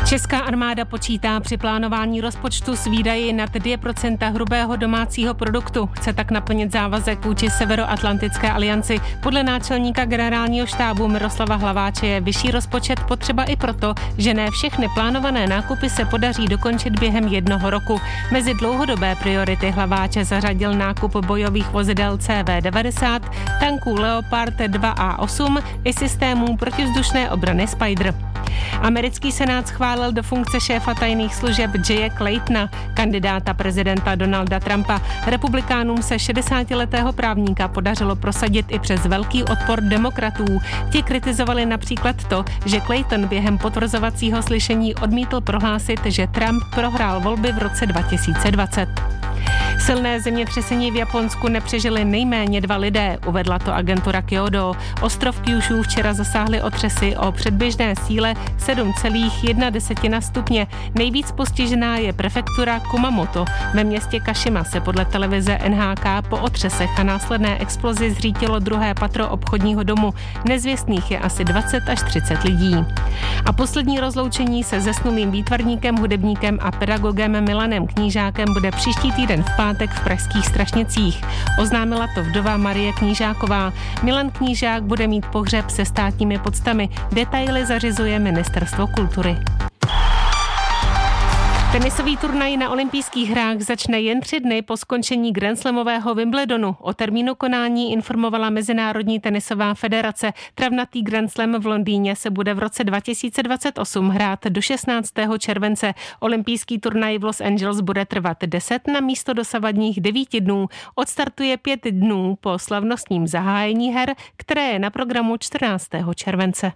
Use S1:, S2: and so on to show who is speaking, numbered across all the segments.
S1: Česká armáda počítá při plánování rozpočtu s výdaji nad 2% hrubého domácího produktu. Chce tak naplnit závazek vůči Severoatlantické alianci. Podle náčelníka generálního štábu Miroslava Hlaváče je vyšší rozpočet potřeba i proto, že ne všechny plánované nákupy se podaří dokončit během jednoho roku. Mezi dlouhodobé priority Hlaváče zařadil nákup bojových vozidel CV90, tanků Leopard 2A8 i systémů protivzdušné obrany Spider. Americký senát schválil do funkce šéfa tajných služeb Jaye Claytona, kandidáta prezidenta Donalda Trumpa. Republikánům se 60letého právníka podařilo prosadit i přes velký odpor demokratů. Ti kritizovali například to, že Clayton během potvrzovacího slyšení odmítl prohlásit, že Trump prohrál volby v roce 2020. Silné zemětřesení v Japonsku nepřežili nejméně 2 lidé, uvedla to agentura Kyodo. Ostrov Kyushu včera zasáhly otřesy o předběžné síle 7,1 stupně. Nejvíc postižená je prefektura Kumamoto. Ve městě Kashima se podle televize NHK po otřesech a následné explozi zřítilo 2. patro obchodního domu. Nezvěstných je asi 20 až 30 lidí. A poslední rozloučení se zesnulým výtvarníkem, hudebníkem a pedagogem Milanem Knížákem bude příští týden v pátek v pražských Strašnicích. Oznámila to vdova Marie Knížáková. Milan Knížák bude mít pohřeb se státními poctami. Detaily zařizuje Ministerstvo kultury. Tenisový turnaj na olympijských hrách začne jen 3 dny po skončení grandslamového Wimbledonu. O termínu konání informovala Mezinárodní tenisová federace. Travnatý grandslam v Londýně se bude v roce 2028 hrát do 16. července. Olympijský turnaj v Los Angeles bude trvat 10 na místo dosavadních 9 dnů. Odstartuje 5 dnů po slavnostním zahájení her, které je na programu 14. července.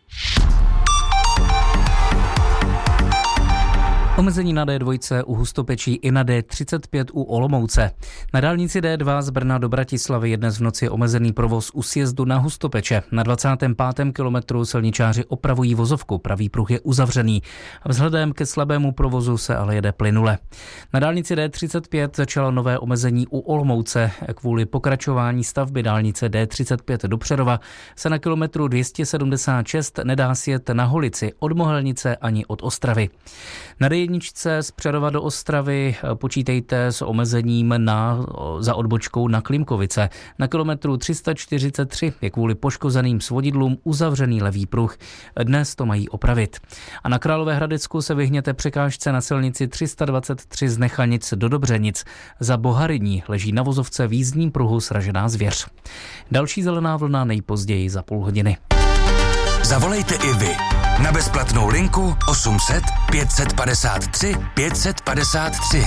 S2: Omezení na D2 u Hustopečí i na D35 u Olomouce. Na dálnici D2 z Brna do Bratislavy je dnes v noci omezený provoz u sjezdu na Hustopeče. Na 25. kilometru silničáři opravují vozovku, pravý pruh je uzavřený. Vzhledem ke slabému provozu se ale jede plynule. Na dálnici D35 začalo nové omezení u Olomouce. Kvůli pokračování stavby dálnice D35 do Přerova se na kilometru 276 nedá sjet na Holici od Mohelnice ani od Ostravy. Na D1 z Přerova do Ostravy počítejte s omezením za odbočkou na Klimkovice. Na kilometru 343 je kvůli poškozeným svodidlům uzavřený levý pruh. Dnes to mají opravit. A na Královéhradecku se vyhněte překážce na silnici 323 z Nechanic do Dobřenic. Za Boharyní leží na vozovce v jízdním pruhu sražená zvěř. Další zelená vlna nejpozději za půl hodiny.
S3: Zavolejte i vy na bezplatnou linku 800 553 553.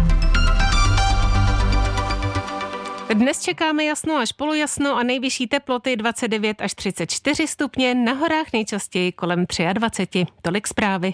S1: Dnes čekáme jasno až polojasno a nejvyšší teploty 29 až 34 stupně, na horách nejčastěji kolem 23. Tolik zprávy.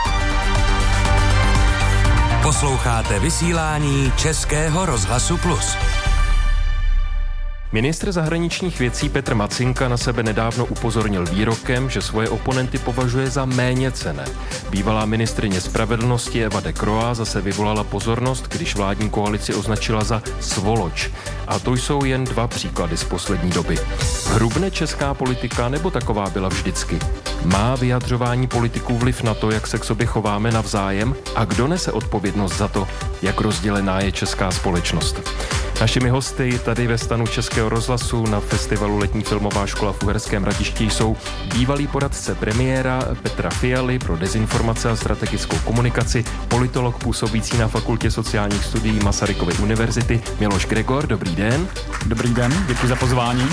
S3: Posloucháte vysílání Českého rozhlasu Plus.
S4: Ministr zahraničních věcí Petr Macinka na sebe nedávno upozornil výrokem, že svoje oponenty považuje za méněcenné. Bývalá ministryně spravedlnosti Eva de Croix zase vyvolala pozornost, když vládní koalici označila za svoloč. A to jsou jen 2 příklady z poslední doby. Hrubne česká politika, nebo taková byla vždycky? Má vyjadřování politiků vliv na to, jak se k sobě chováme navzájem? A kdo nese odpovědnost za to, jak rozdělená je česká společnost? Našimi hosty tady ve stanu Českého rozhlasu na festivalu Letní filmová škola v Uherském Hradišti jsou bývalý poradce premiéra Petra Fialy pro dezinformace a strategickou komunikaci, politolog působící na Fakultě sociálních studií Masarykovy univerzity Miloš Gregor. Dobrý den.
S5: Dobrý den, děkuji za pozvání.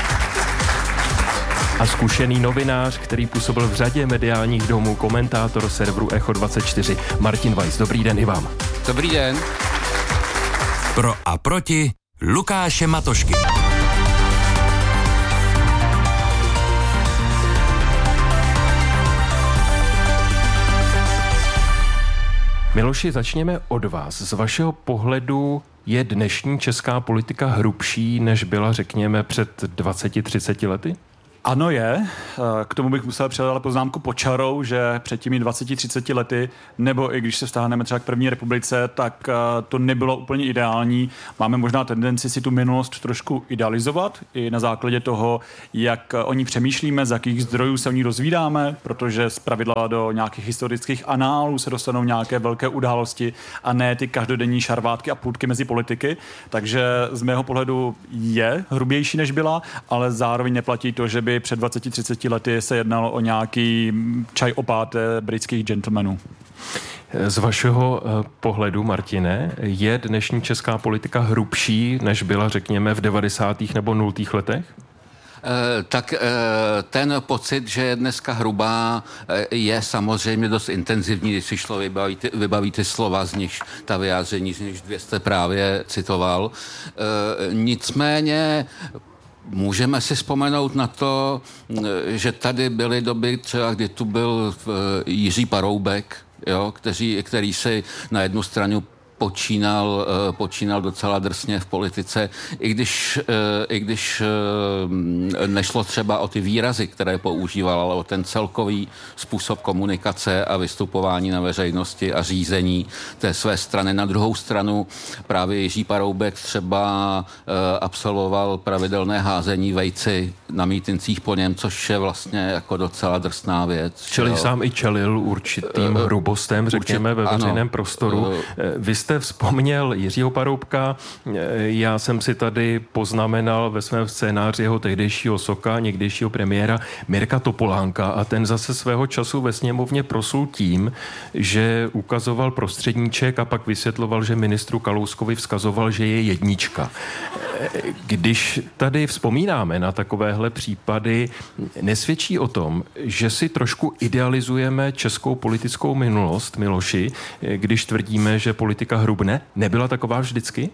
S4: A zkušený novinář, který působil v řadě mediálních domů, komentátor serveru Echo24 Martin Weiss. Dobrý den i vám.
S6: Dobrý den.
S3: Pro a proti Lukáše Matošky.
S4: Miloši, začněme od vás. Z vašeho pohledu je dnešní česká politika hrubší, než byla, řekněme, před 20-30 lety?
S5: Ano je, k tomu bych musel přidat ale poznámku pod čarou, že před těmi 20-30 lety, nebo i když se vztáhneme třeba k první republice, tak to nebylo úplně ideální. Máme možná tendenci si tu minulost trošku idealizovat i na základě toho, jak o ní přemýšlíme, z jakých zdrojů se o ní dozvídáme, protože zpravidla do nějakých historických análů se dostanou nějaké velké události a ne ty každodenní šarvátky a půtky mezi politiky. Takže z mého pohledu je hrubější, než byla, ale zároveň neplatí to, že by před 20-30 lety se jednalo o nějaký čaj opáté britských gentlemanů.
S4: Z vašeho pohledu, Martine, je dnešní česká politika hrubší, než byla, řekněme, v 90. nebo 0. letech?
S6: Tak ten pocit, že je dneska hrubá, je samozřejmě dost intenzivní, když si šlo vybaví ty slova, z nichž ta vyjádření, z nichž 200 právě citoval. Nicméně můžeme si vzpomenout na to, že tady byly doby třeba, kdy tu byl Jiří Paroubek, jo, který si na jednu stranu počínal docela drsně v politice, i když nešlo třeba o ty výrazy, které používal, ale o ten celkový způsob komunikace a vystupování na veřejnosti a řízení té své strany. Na druhou stranu právě Jiří Paroubek třeba absolvoval pravidelné házení vejci na mítincích po něm, což je vlastně jako docela drsná věc.
S4: Čili sám i čelil určitým hrubostem, řekněme, ve veřejném prostoru. Vy jste vzpomněl Jiřího Paroubka, já jsem si tady poznamenal ve svém scénáři jeho tehdejšího soka, někdejšího premiéra Mirka Topolánka a ten zase svého času ve sněmovně proslul tím, že ukazoval prostředníček a pak vysvětloval, že ministru Kalouskovi vzkazoval, že je jednička. Když tady vzpomínáme na takovéhle případy, nesvědčí o tom, že si trošku idealizujeme českou politickou minulost, Miloši, když tvrdíme, že politika hrubne? Nebyla taková vždycky?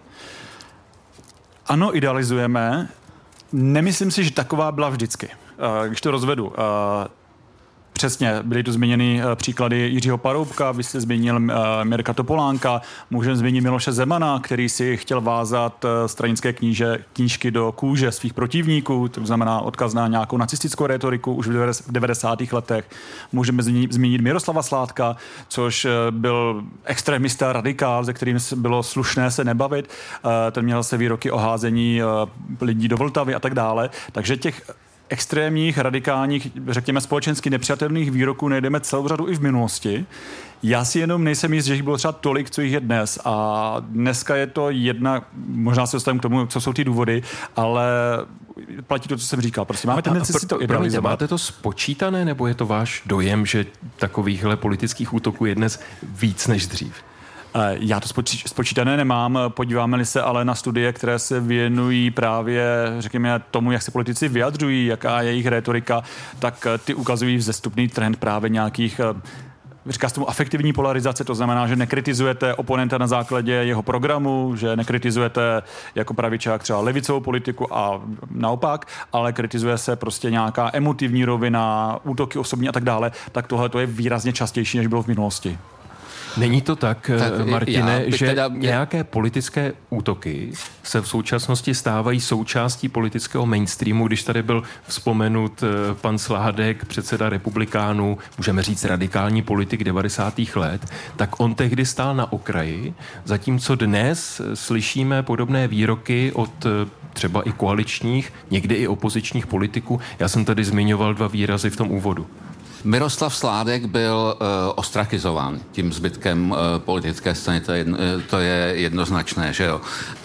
S5: Ano, idealizujeme. Nemyslím si, že taková byla vždycky. Když to rozvedu. Přesně, byly tu zmíněny příklady Jiřího Paroubka, vy jste zmínil Mirka Topolánka, můžeme zmínit Miloše Zemana, který si chtěl vázat stranické knížky do kůže svých protivníků, to znamená odkaz na nějakou nacistickou retoriku už v 90. letech. Můžeme zmínit Miroslava Sládka, což byl extremista, radikál, se kterým bylo slušné se nebavit. Ten měl se výroky o házení lidí do Vltavy a tak dále. Takže těch extrémních, radikálních, řekněme společensky nepřijatelných výroků najdeme celou řadu i v minulosti. Já si jenom nejsem jist, že jich bylo třeba tolik, co jich je dnes. A dneska je to jedna, možná se dostaneme k tomu, co jsou ty důvody, ale platí to, co jsem říkal. Prostě máme tendenci si to idealizovat.
S4: Máte to spočítané, nebo je to váš dojem, že takovýchhle politických útoků je dnes víc než dřív?
S5: Já to spočítané nemám, podíváme-li se ale na studie, které se věnují právě, řekněme, tomu, jak se politici vyjadřují, jaká je jejich retorika, tak ty ukazují vzestupný trend právě nějakých, říká se tomu afektivní polarizace, to znamená, že nekritizujete oponenta na základě jeho programu, že nekritizujete jako pravičák třeba levicovou politiku a naopak, ale kritizuje se prostě nějaká emotivní rovina, útoky osobní a tak dále, tak tohle to je výrazně častější, než bylo v minulosti.
S4: Není to tak, Martine, že nějaké politické útoky se v současnosti stávají součástí politického mainstreamu, když tady byl vzpomenut pan Sládek, předseda republikánů, můžeme říct radikální politik 90. let, tak on tehdy stál na okraji, zatímco dnes slyšíme podobné výroky od třeba i koaličních, někdy i opozičních politiků. Já jsem tady zmiňoval 2 výrazy v tom úvodu.
S6: Miroslav Sládek byl ostrakizován tím zbytkem politické scény, to je jednoznačné, že jo.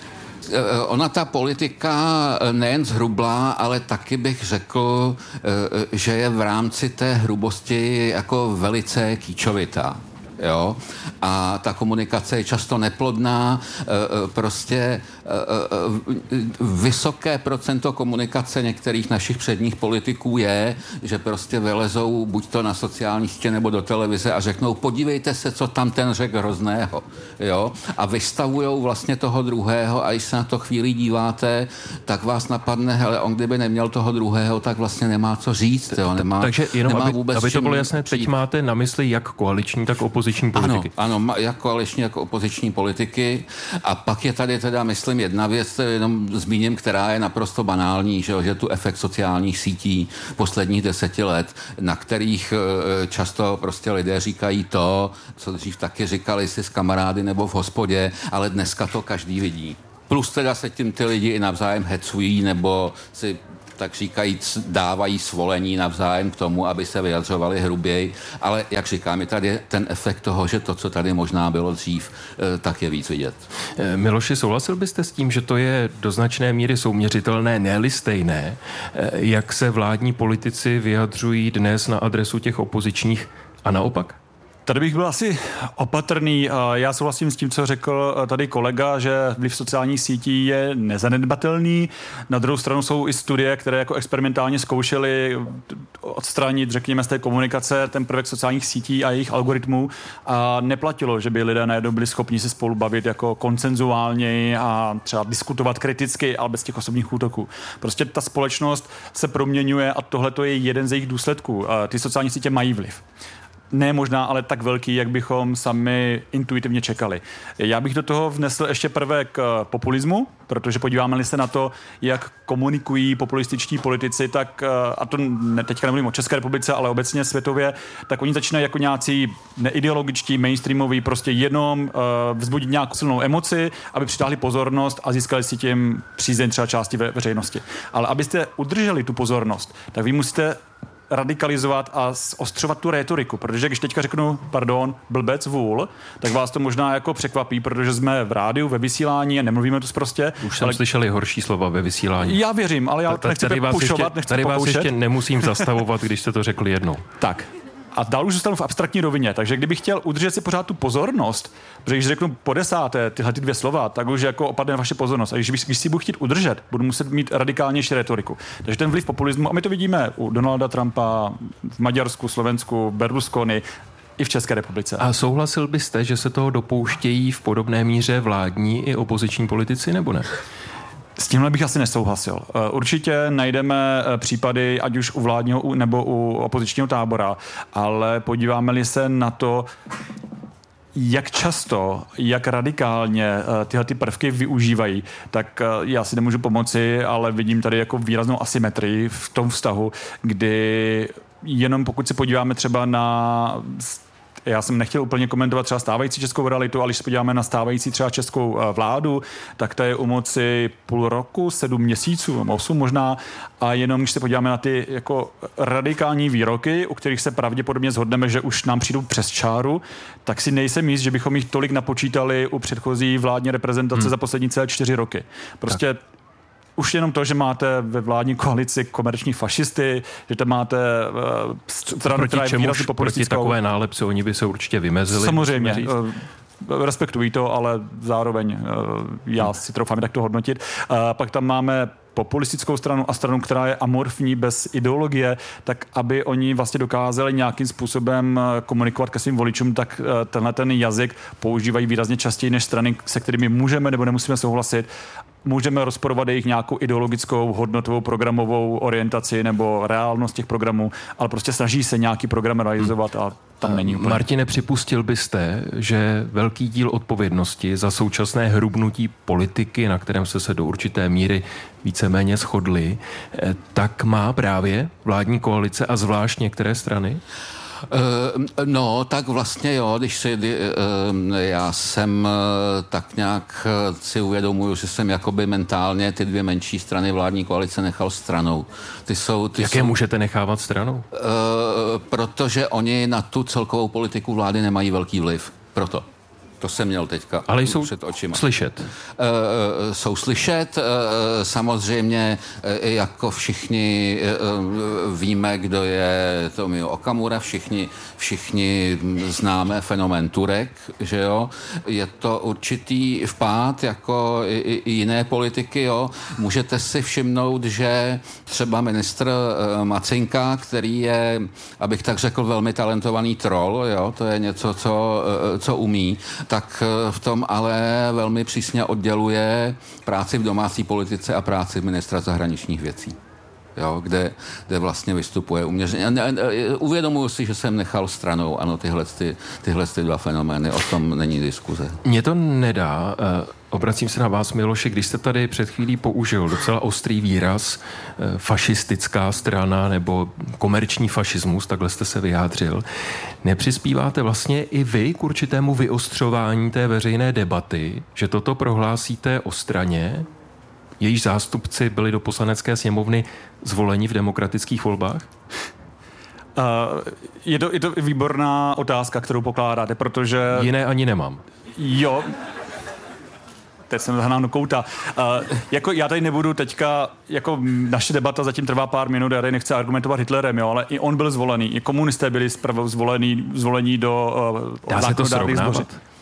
S6: Ona ta politika nejen zhrublá, ale taky bych řekl, že je v rámci té hrubosti jako velice kýčovitá. Jo? A ta komunikace je často neplodná, prostě vysoké procento komunikace některých našich předních politiků je, že prostě vylezou buď to na sociální sítě nebo do televize a řeknou, podívejte se, co tam ten řekl hrozného. Jo? A vystavujou vlastně toho druhého a když se na to chvíli díváte, tak vás napadne, hele, on kdyby neměl toho druhého, tak vlastně nemá co říct. Jo?
S4: Takže jenom,
S6: nemá
S4: aby to bylo jasné, teď máte na mysli jak koaliční, tak opoziční opoziční politiky.
S6: Ano, jak koaliční, jako opoziční politiky. A pak je tady teda, myslím, jedna věc, jenom zmíním, která je naprosto banální, že tu efekt sociálních sítí posledních 10 let, na kterých často prostě lidé říkají to, co dřív taky říkali si s kamarády nebo v hospodě, ale dneska to každý vidí. Plus teda se tím ty lidi i navzájem hecují nebo si tak říkajíc dávají svolení navzájem k tomu, aby se vyjadřovali hruběji, ale jak říkám, je tady ten efekt toho, že to, co tady možná bylo dřív, tak je víc vidět.
S4: Miloši, souhlasil byste s tím, že to je do značné míry souměřitelné, ne-li stejné, jak se vládní politici vyjadřují dnes na adresu těch opozičních a naopak?
S5: Tady bych byl asi opatrný. Já souhlasím s tím, co řekl tady kolega, že vliv sociálních sítí je nezanedbatelný. Na druhou stranu jsou i studie, které jako experimentálně zkoušely odstranit, řekněme, z té komunikace ten prvek sociálních sítí a jejich algoritmů a neplatilo, že by lidé najednou byli schopni se spolu bavit jako konsenzuálněji a třeba diskutovat kriticky, ale bez těch osobních útoků. Prostě ta společnost se proměňuje a tohle to je jeden z jejich důsledků. Ty sociální sítě mají vliv. Ne možná, ale tak velký, jak bychom sami intuitivně čekali. Já bych do toho vnesl ještě prvek populismu, protože podíváme-li se na to, jak komunikují populističtí politici, tak, a to teďka nemluvím o České republice, ale obecně světově, tak oni začínají jako nějací neideologičtí, mainstreamoví, prostě jenom vzbudit nějakou silnou emoci, aby přitáhli pozornost a získali si tím přízeň třeba části veřejnosti. Ale abyste udrželi tu pozornost, tak vy musíte radikalizovat a ostřovat tu rétoriku, protože když teďka řeknu, blbec, vůl, tak vás to možná jako překvapí, protože jsme v rádiu, ve vysílání a nemluvíme tu prostě.
S4: Už jsem slyšeli horší slova ve vysílání.
S5: Já věřím, ale já nechci pušovat, nechci
S4: tady
S5: pokoušet.
S4: Vás ještě nemusím zastavovat, když jste to řekli jednou.
S5: Tak. A dál už zůstanu v abstraktní rovině, takže kdybych chtěl udržet si pořád tu pozornost, protože když řeknu po 10. tyhle ty 2 slova, tak už jako opadne vaše pozornost. A když si budu chtít udržet, budu muset mít radikálnější retoriku. Takže ten vliv populismu, a my to vidíme u Donalda Trumpa, v Maďarsku, Slovensku, Berlusconi, i v České republice.
S4: A souhlasil byste, že se toho dopouštějí v podobné míře vládní i opoziční politici, nebo ne?
S5: S tímhle bych asi nesouhlasil. Určitě najdeme případy, ať už u vládního nebo u opozičního tábora, ale podíváme-li se na to, jak často, jak radikálně tyhle ty prvky využívají, tak já si nemůžu pomoci, ale vidím tady jako výraznou asymetrii v tom vztahu, kdy jenom pokud se podíváme třeba na... Já jsem nechtěl úplně komentovat třeba stávající českou realitu, ale když se podíváme na stávající třeba českou vládu, tak ta je u moci půl roku, 7 měsíců, 8 možná, a jenom když se podíváme na ty jako radikální výroky, u kterých se pravděpodobně shodneme, že už nám přijdou přes čáru, tak si nejsem jist, že bychom jich tolik napočítali u předchozí vládní reprezentace za poslední celé 4 roky. Prostě už jenom to, že máte ve vládní koalici komerční fašisty, že tam máte stranu, která je výrazně populistickou.
S4: Proti takové nálepce oni by se určitě vymezili.
S5: Samozřejmě. Respektují to, ale zároveň já si troufám tak to hodnotit. Pak tam máme populistickou stranu a stranu, která je amorfní, bez ideologie, tak aby oni vlastně dokázali nějakým způsobem komunikovat ke svým voličům, tak tenhle ten jazyk používají výrazně častěji než strany, se kterými můžeme nebo nemusíme souhlasit. Můžeme rozporovat jejich nějakou ideologickou, hodnotovou, programovou orientaci nebo reálnost těch programů, ale prostě snaží se nějaký program realizovat a tam není úplně.
S4: Martine, připustil byste, že velký díl odpovědnosti za současné hrubnutí politiky, na kterém jste se do určité míry víceméně shodli, tak má právě vládní koalice a zvlášť některé strany?
S6: No, tak vlastně jo, já jsem tak nějak si uvědomuju, že jsem jakoby mentálně ty 2 menší strany vládní koalice nechal stranou.
S4: Jaké můžete nechávat stranou?
S6: Protože oni na tu celkovou politiku vlády nemají velký vliv. Proto. To jsem měl teďka
S4: ale jsou
S6: před očima.
S4: Slyšet.
S6: Jsou slyšet. Samozřejmě jako všichni víme, kdo je Tomio Okamura, všichni známe fenomén Turek, že jo. Je to určitý vpád jako i jiné politiky, jo. Můžete si všimnout, že třeba ministr Macinka, který je, abych tak řekl, velmi talentovaný troll, jo, to je něco, co umí, tak v tom ale velmi přísně odděluje práci v domácí politice a práci ministra zahraničních věcí. jo, kde vlastně vystupuje uměřeně. Uvědomuji si, že jsem nechal stranou, ano, tyhle dva fenomény, o tom není diskuze.
S4: Mně to nedá. Obracím se na vás, Miloši, když jste tady před chvílí použil docela ostrý výraz fašistická strana nebo komerční fašismus, takhle jste se vyjádřil. Nepřispíváte vlastně i vy k určitému vyostřování té veřejné debaty, že toto prohlásíte o straně, jejíž zástupci byli do Poslanecké sněmovny zvoleni v demokratických volbách?
S5: Je to výborná otázka, kterou pokládáte, protože...
S4: Jiné ani nemám.
S5: Jo. Teď jsem zahnal do kouta. Jako já tady nebudu teďka, jako naše debata zatím trvá pár minut, já tady nechci argumentovat Hitlerem, jo, ale i on byl zvolený, i komunisté byli zvolení do zákonodárných sborů.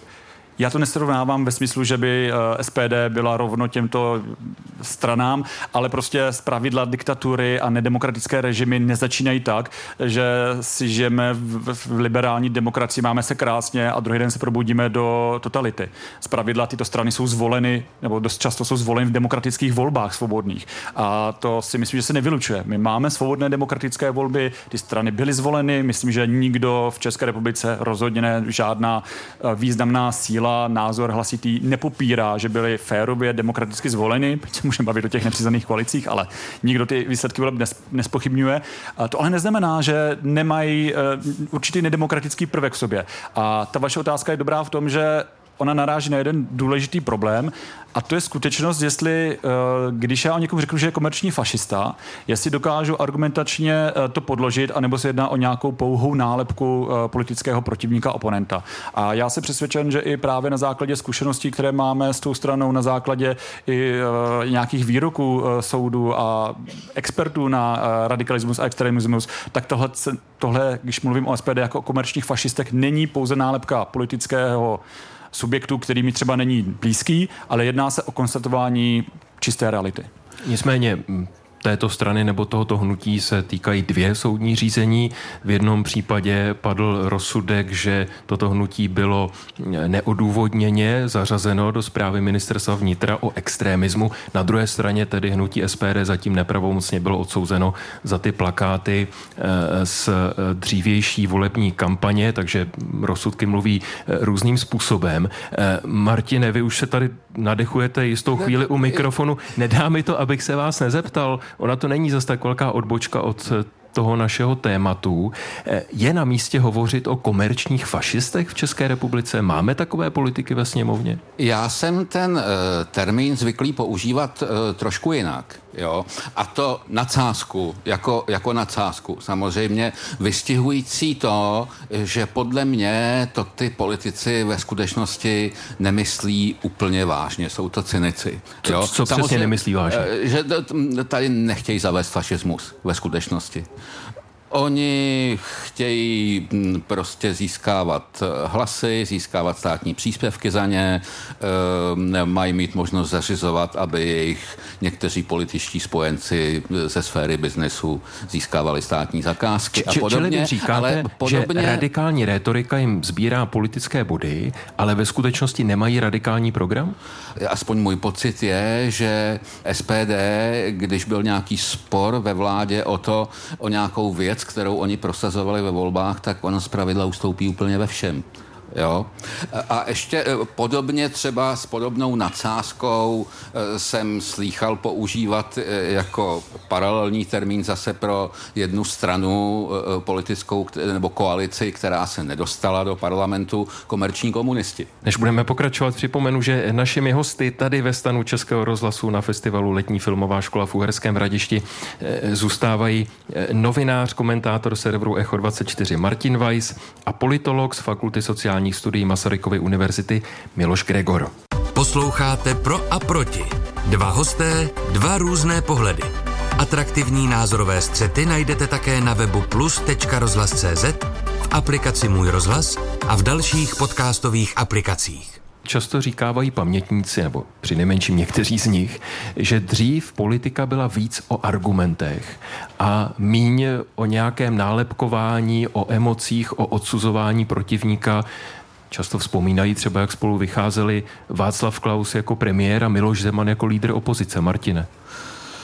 S5: Já to nesrovnávám ve smyslu, že by SPD byla rovno těmto stranám, ale prostě zpravidla diktatury a nedemokratické režimy nezačínají tak, že si žijeme v liberální demokracii, máme se krásně a druhý den se probudíme do totality. Zpravidla tyto strany jsou zvoleny, nebo dost často jsou zvoleny v demokratických volbách svobodných. A to si myslím, že se nevylučuje. My máme svobodné demokratické volby, ty strany byly zvoleny, myslím, že nikdo v České republice rozhodně ne, žádná významná síla, názor hlasitý nepopírá, že byli férově demokraticky zvoleni, teď se můžeme bavit o těch nepřiznaných koalicích, ale nikdo ty výsledky voleb nespochybňuje. To ale neznamená, že nemají určitý nedemokratický prvek v sobě. A ta vaše otázka je dobrá v tom, že ona naráží na jeden důležitý problém a to je skutečnost, jestli, když já o někomu řeknu, že je komerční fašista, jestli dokážu argumentačně to podložit, anebo se jedná o nějakou pouhou nálepku politického protivníka, oponenta. A já jsem přesvědčen, že i právě na základě zkušeností, které máme s tou stranou, na základě i nějakých výroků soudů a expertů na radikalismus a extremismus, tak tohle, když mluvím o SPD jako o komerčních fašistech, není pouze nálepka politického subjektu, který mi třeba není blízký, ale jedná se o konstatování čisté reality.
S4: Nicméně této strany nebo tohoto hnutí se týkají 2 soudní řízení. V jednom případě padl rozsudek, že toto hnutí bylo neodůvodněně zařazeno do zprávy ministerstva vnitra o extremismu. Na druhé straně tedy hnutí SPD zatím nepravomocně bylo odsouzeno za ty plakáty z dřívější volební kampaně, takže rozsudky mluví různým způsobem. Martine, vy už se tady nadechujete jistou chvíli u mikrofonu. Nedá mi to, abych se vás nezeptal. Ona to není zase tak velká odbočka od toho našeho tématu. Je na místě hovořit o komerčních fašistech v České republice? Máme takové politiky ve sněmovně?
S6: Já jsem ten termín zvyklý používat trošku jinak. Jo? A to nadsázku, jako nadsázku. Samozřejmě vystihující to, že podle mě to ty politici ve skutečnosti nemyslí úplně vážně. Jsou to cynici. Jo?
S4: Co přesně nemyslí vážně?
S6: Že tady nechtějí zavést fašismus ve skutečnosti. Oni chtějí prostě získávat hlasy, získávat státní příspěvky za ně, mají mít možnost zařizovat, aby jejich někteří političtí spojenci ze sféry biznesu získávali státní zakázky a podobně.
S4: Čili vy říkáte, že radikální rétorika jim sbírá politické body, ale ve skutečnosti nemají radikální program?
S6: Aspoň můj pocit je, že SPD, když byl nějaký spor ve vládě o nějakou věc, kterou oni prosazovali ve volbách, tak ono zpravidla ustoupí úplně ve všem. Jo? A ještě podobně třeba s podobnou nadsázkou jsem slýchal používat jako paralelní termín zase pro jednu stranu politickou nebo koalici, která se nedostala do parlamentu, komerční komunisti.
S4: Než budeme pokračovat, připomenu, že našimi hosty tady ve stanu Českého rozhlasu na festivalu Letní filmová škola v Uherském Hradišti zůstávají novinář, komentátor serveru Echo 24 Martin Weiss a politolog z Fakulty sociálních studií Masarykovy univerzity Miloš Gregor.
S3: Posloucháte Pro a proti. 2 hosté, 2 různé pohledy. Atraktivní názorové střety najdete také na webu plus.rozhlas.cz, v aplikaci Můj rozhlas a v dalších podcastových aplikacích.
S4: Často říkávají pamětníci, nebo přinejmenším někteří z nich, že dřív politika byla víc o argumentech a míň o nějakém nálepkování, o emocích, o odsuzování protivníka. Často vzpomínají třeba, jak spolu vycházeli Václav Klaus jako premiér a Miloš Zeman jako lídr opozice. Martine.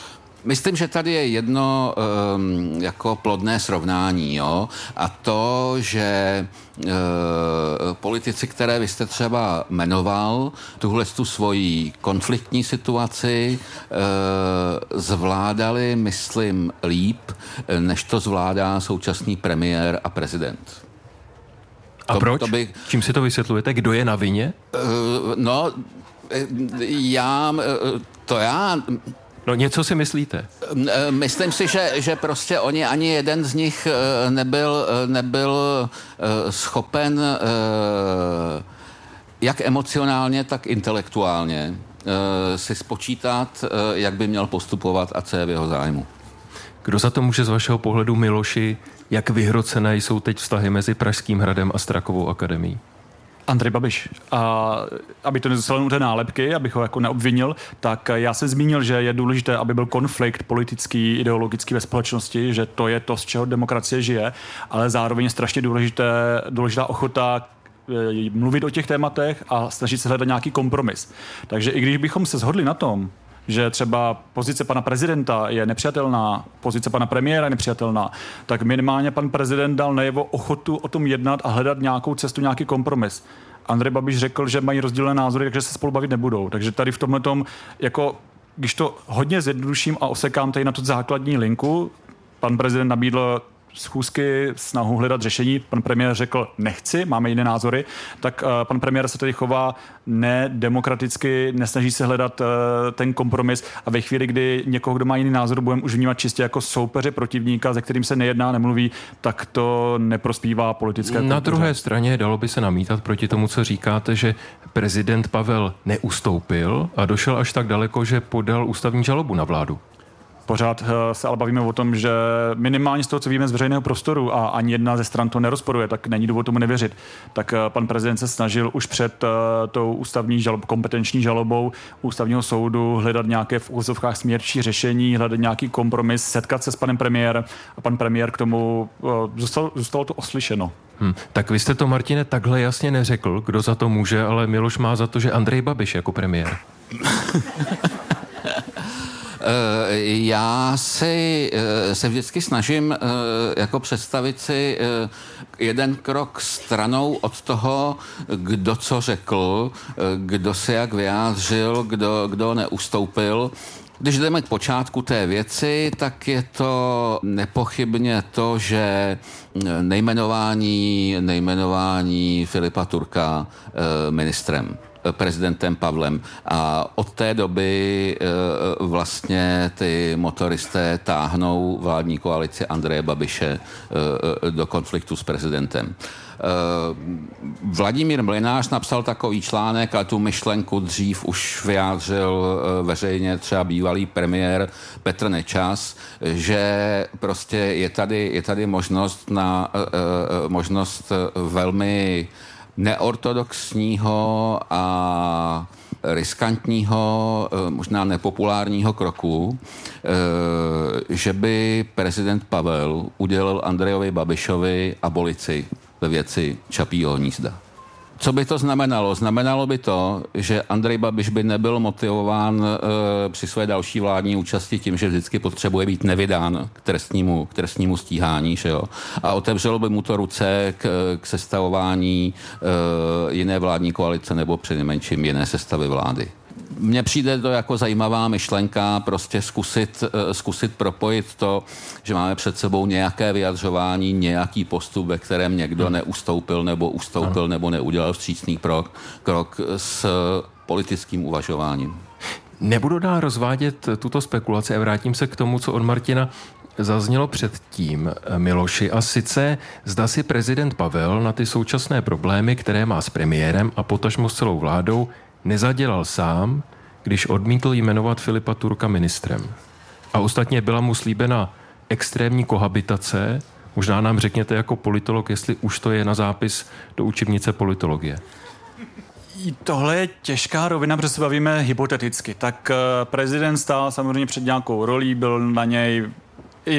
S6: Myslím, že tady je jedno jako plodné srovnání, jo? A to, že politici, které vy jste třeba jmenoval, tuhle tu svoji konfliktní situaci zvládali, myslím, líp, než to zvládá současný premiér a prezident.
S4: A proč? Čím si to vysvětlujete? Kdo je na vině? No něco si myslíte?
S6: Myslím si, že prostě oni ani jeden z nich nebyl schopen jak emocionálně, tak intelektuálně si spočítat, jak by měl postupovat a co je v jeho zájmu.
S4: Kdo za to může z vašeho pohledu, Miloši, jak vyhrocené jsou teď vztahy mezi Pražským hradem a Strakovou akademií?
S5: Andrej Babiš. A aby to nezůstalo u té nálepky, abych ho jako neobvinil, tak já jsem zmínil, že je důležité, aby byl konflikt politický, ideologický ve společnosti, že to je to, z čeho demokracie žije, ale zároveň je strašně důležitá ochota mluvit o těch tématech a snažit se hledat nějaký kompromis. Takže i když bychom se shodli na tom, že třeba pozice pana prezidenta je nepřijatelná, pozice pana premiéra je nepřijatelná, tak minimálně pan prezident dal najevo ochotu o tom jednat a hledat nějakou cestu, nějaký kompromis. Andrej Babiš řekl, že mají rozdílné názory, takže se spolu bavit nebudou. Takže tady v tomhletom, jako, když to hodně zjednoduším a osekám tady na tu základní linku, pan prezident nabídl schůzky, snahu hledat řešení. Pan premiér řekl, nechci, máme jiné názory, tak pan premiér se tedy chová nedemokraticky, nesnaží se hledat ten kompromis a ve chvíli, kdy někoho, kdo má jiný názor, budeme už vnímat čistě jako soupeře protivníka, se kterým se nejedná, nemluví, tak to neprospívá politické kultuře.
S4: Na druhé straně dalo by se namítat proti tomu, co říkáte, že prezident Pavel neustoupil a došel až tak daleko, že podal ústavní žalobu na vládu.
S5: Pořád se ale bavíme o tom, že minimálně z toho, co víme z veřejného prostoru a ani jedna ze stran to nerozporuje, tak není důvod tomu nevěřit. Tak pan prezident se snažil už před tou ústavní kompetenční žalobou ústavního soudu hledat nějaké v úvozovkách smírčí řešení, hledat nějaký kompromis, setkat se s panem premiérem a pan premiér k tomu zůstalo to oslyšeno.
S4: Tak vy jste to, Martine, takhle jasně neřekl, kdo za to může, ale Miloš má za to, že Andrej Babiš jako premiér.
S6: Já se vždycky snažím jako představit si jeden krok stranou od toho, kdo co řekl, kdo se jak vyjádřil, kdo neustoupil. Když jdeme k počátku té věci, tak je to nepochybně to, že nejmenování Filipa Turka ministrem, prezidentem Pavlem. A od té doby vlastně ty motoristé táhnou vládní koalici Andreje Babiše do konfliktu s prezidentem. Vladimír Mlynář napsal takový článek a tu myšlenku dřív už vyjádřil veřejně třeba bývalý premiér Petr Nečas, že prostě je tady možnost velmi neortodoxního a riskantního, možná nepopulárního kroku, že by prezident Pavel udělil Andrejovi Babišovi abolici ve věci Čapího hnízda. Co by to znamenalo? Znamenalo by to, že Andrej Babiš by nebyl motivován při své další vládní účasti tím, že vždycky potřebuje být nevydán k trestnímu stíhání, že jo? A otevřelo by mu to ruce k sestavování jiné vládní koalice nebo přinejmenším jiné sestavy vlády. Mně přijde to jako zajímavá myšlenka prostě zkusit propojit to, že máme před sebou nějaké vyjadřování, nějaký postup, ve kterém někdo neustoupil nebo ustoupil nebo neudělal vstřícný krok s politickým uvažováním.
S4: Nebudu dál rozvádět tuto spekulaci a vrátím se k tomu, co od Martina zaznělo předtím, Miloši, a sice zda si prezident Pavel na ty současné problémy, které má s premiérem a potažmo s celou vládou, nezadělal sám, když odmítl jmenovat Filipa Turka ministrem. A ostatně byla mu slíbena extrémní kohabitace. Možná nám řekněte jako politolog, jestli už to je na zápis do učebnice politologie.
S5: Tohle je těžká rovina, protože se bavíme hypoteticky. Tak prezident stál samozřejmě před nějakou rolí, byl na něj i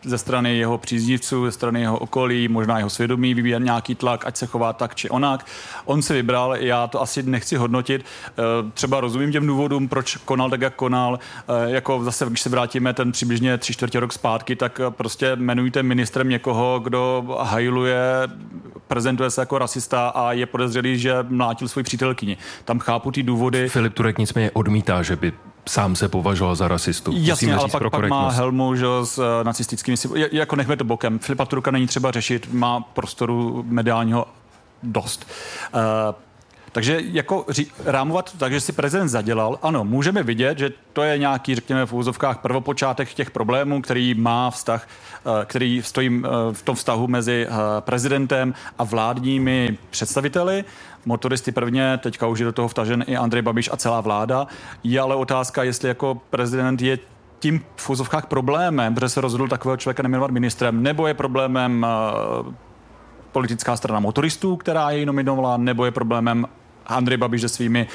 S5: ze strany jeho příznivců, ze strany jeho okolí, možná jeho svědomí, vyvíjet nějaký tlak, ať se chová tak či onak. On si vybral, já to asi nechci hodnotit. Třeba rozumím těm důvodům, proč konal tak, jak konal. Jako zase, když se vrátíme ten přibližně 3/4 rok zpátky, tak prostě jmenujte ministrem někoho, kdo hajluje, prezentuje se jako rasista a je podezřelý, že mlátil svoji přítelkyni. Tam chápu ty důvody.
S4: Filip Turek nicméně odmítá, že by sám se považoval za rasistu.
S5: Jasně, ale pak má helmu, že, s nacistickými... Jako nechme to bokem. Filipa Turka není třeba řešit, má prostoru mediálního dost. Takže jako rámovat tak, že si prezident zadělal, ano, můžeme vidět, že to je nějaký, řekněme v úvozovkách, prvopočátek těch problémů, který má vztah, který stojí v tom vztahu mezi prezidentem a vládními představiteli. Motoristy prvně, teďka už je do toho vtažen i Andrej Babiš a celá vláda. Je ale otázka, jestli jako prezident je tím v úvozovkách problémem, protože se rozhodl takového člověka nejmenovat ministrem, nebo je problémem politická strana motoristů, která jej nominovala, nebo je problémem Andrej Babiš se svými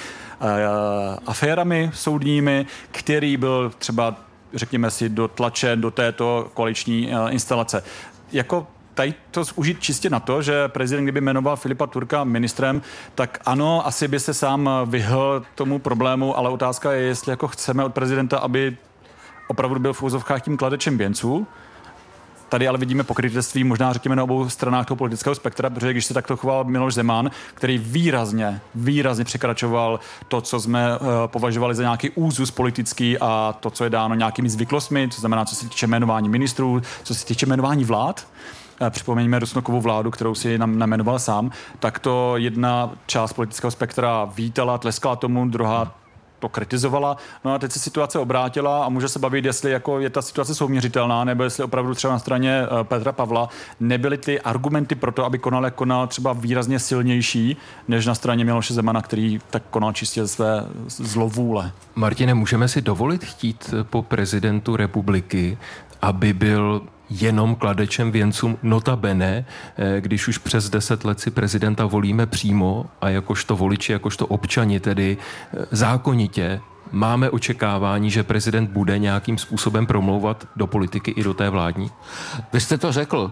S5: aférami soudními, který byl třeba, řekněme si, dotlačen do této koaliční instalace. Jako tady to užít čistě na to, že prezident, kdyby jmenoval Filipa Turka ministrem, tak ano, asi by se sám vyhl tomu problému, ale otázka je, jestli jako chceme od prezidenta, aby opravdu byl v úzovkách tím kladečem věnců. Tady ale vidíme pokrytectví možná řekněme na obou stranách toho politického spektra, protože když se takto choval Miloš Zeman, který výrazně překračoval to, co jsme považovali za nějaký úzus politický a to, co je dáno nějakými zvyklostmi, co znamená, co se týče jmenování ministrů, co se týče jmenování vlád. Připomeňme Rusnokovu vládu, kterou si nám jmenoval sám, tak to jedna část politického spektra vítala, tleskala tomu, druhá to kritizovala. No a teď se situace obrátila a může se bavit, jestli jako je ta situace souměřitelná, nebo jestli opravdu třeba na straně Petra Pavla nebyly ty argumenty pro to, aby konal, jak konal, třeba výrazně silnější, než na straně Miloše Zemana, který tak konal čistě ze své zlovůle.
S4: Martine, můžeme si dovolit chtít po prezidentu republiky, aby byl jenom kladečem věncům, notabene, když už přes 10 let si prezidenta volíme přímo a jakožto voliči, jakožto občani, tedy zákonitě, máme očekávání, že prezident bude nějakým způsobem promlouvat do politiky i do té vládní?
S6: Vy jste to řekl.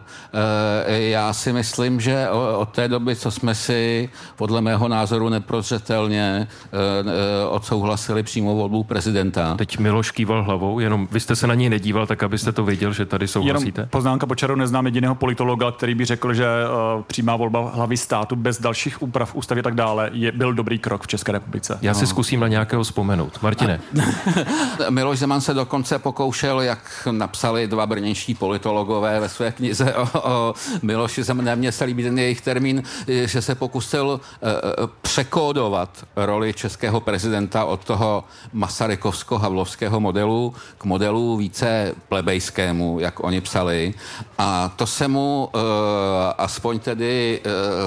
S6: Já si myslím, že od té doby, co jsme si podle mého názoru neprozřetelně odsouhlasili přímou volbu prezidenta.
S4: Teď Miloš kýval hlavou, jenom vy jste se na něj nedíval, tak abyste to věděl, že tady souhlasíte?
S5: Jenom poznámka po čaru, neznám jediného politologa, který by řekl, že přímá volba hlavy státu bez dalších úprav ústavy a tak dále byl dobrý krok v České republice.
S4: Já si zkusím na nějakého vzpomenout. Martine.
S6: Miloš Zeman se dokonce pokoušel, jak napsali dva brněnští politologové ve své knize o Miloši Zemane, mně se líbí ten jejich termín, že se pokusil překódovat roli českého prezidenta od toho masarykovsko-havlovského modelu k modelu více plebejskému, jak oni psali. A to se mu aspoň tedy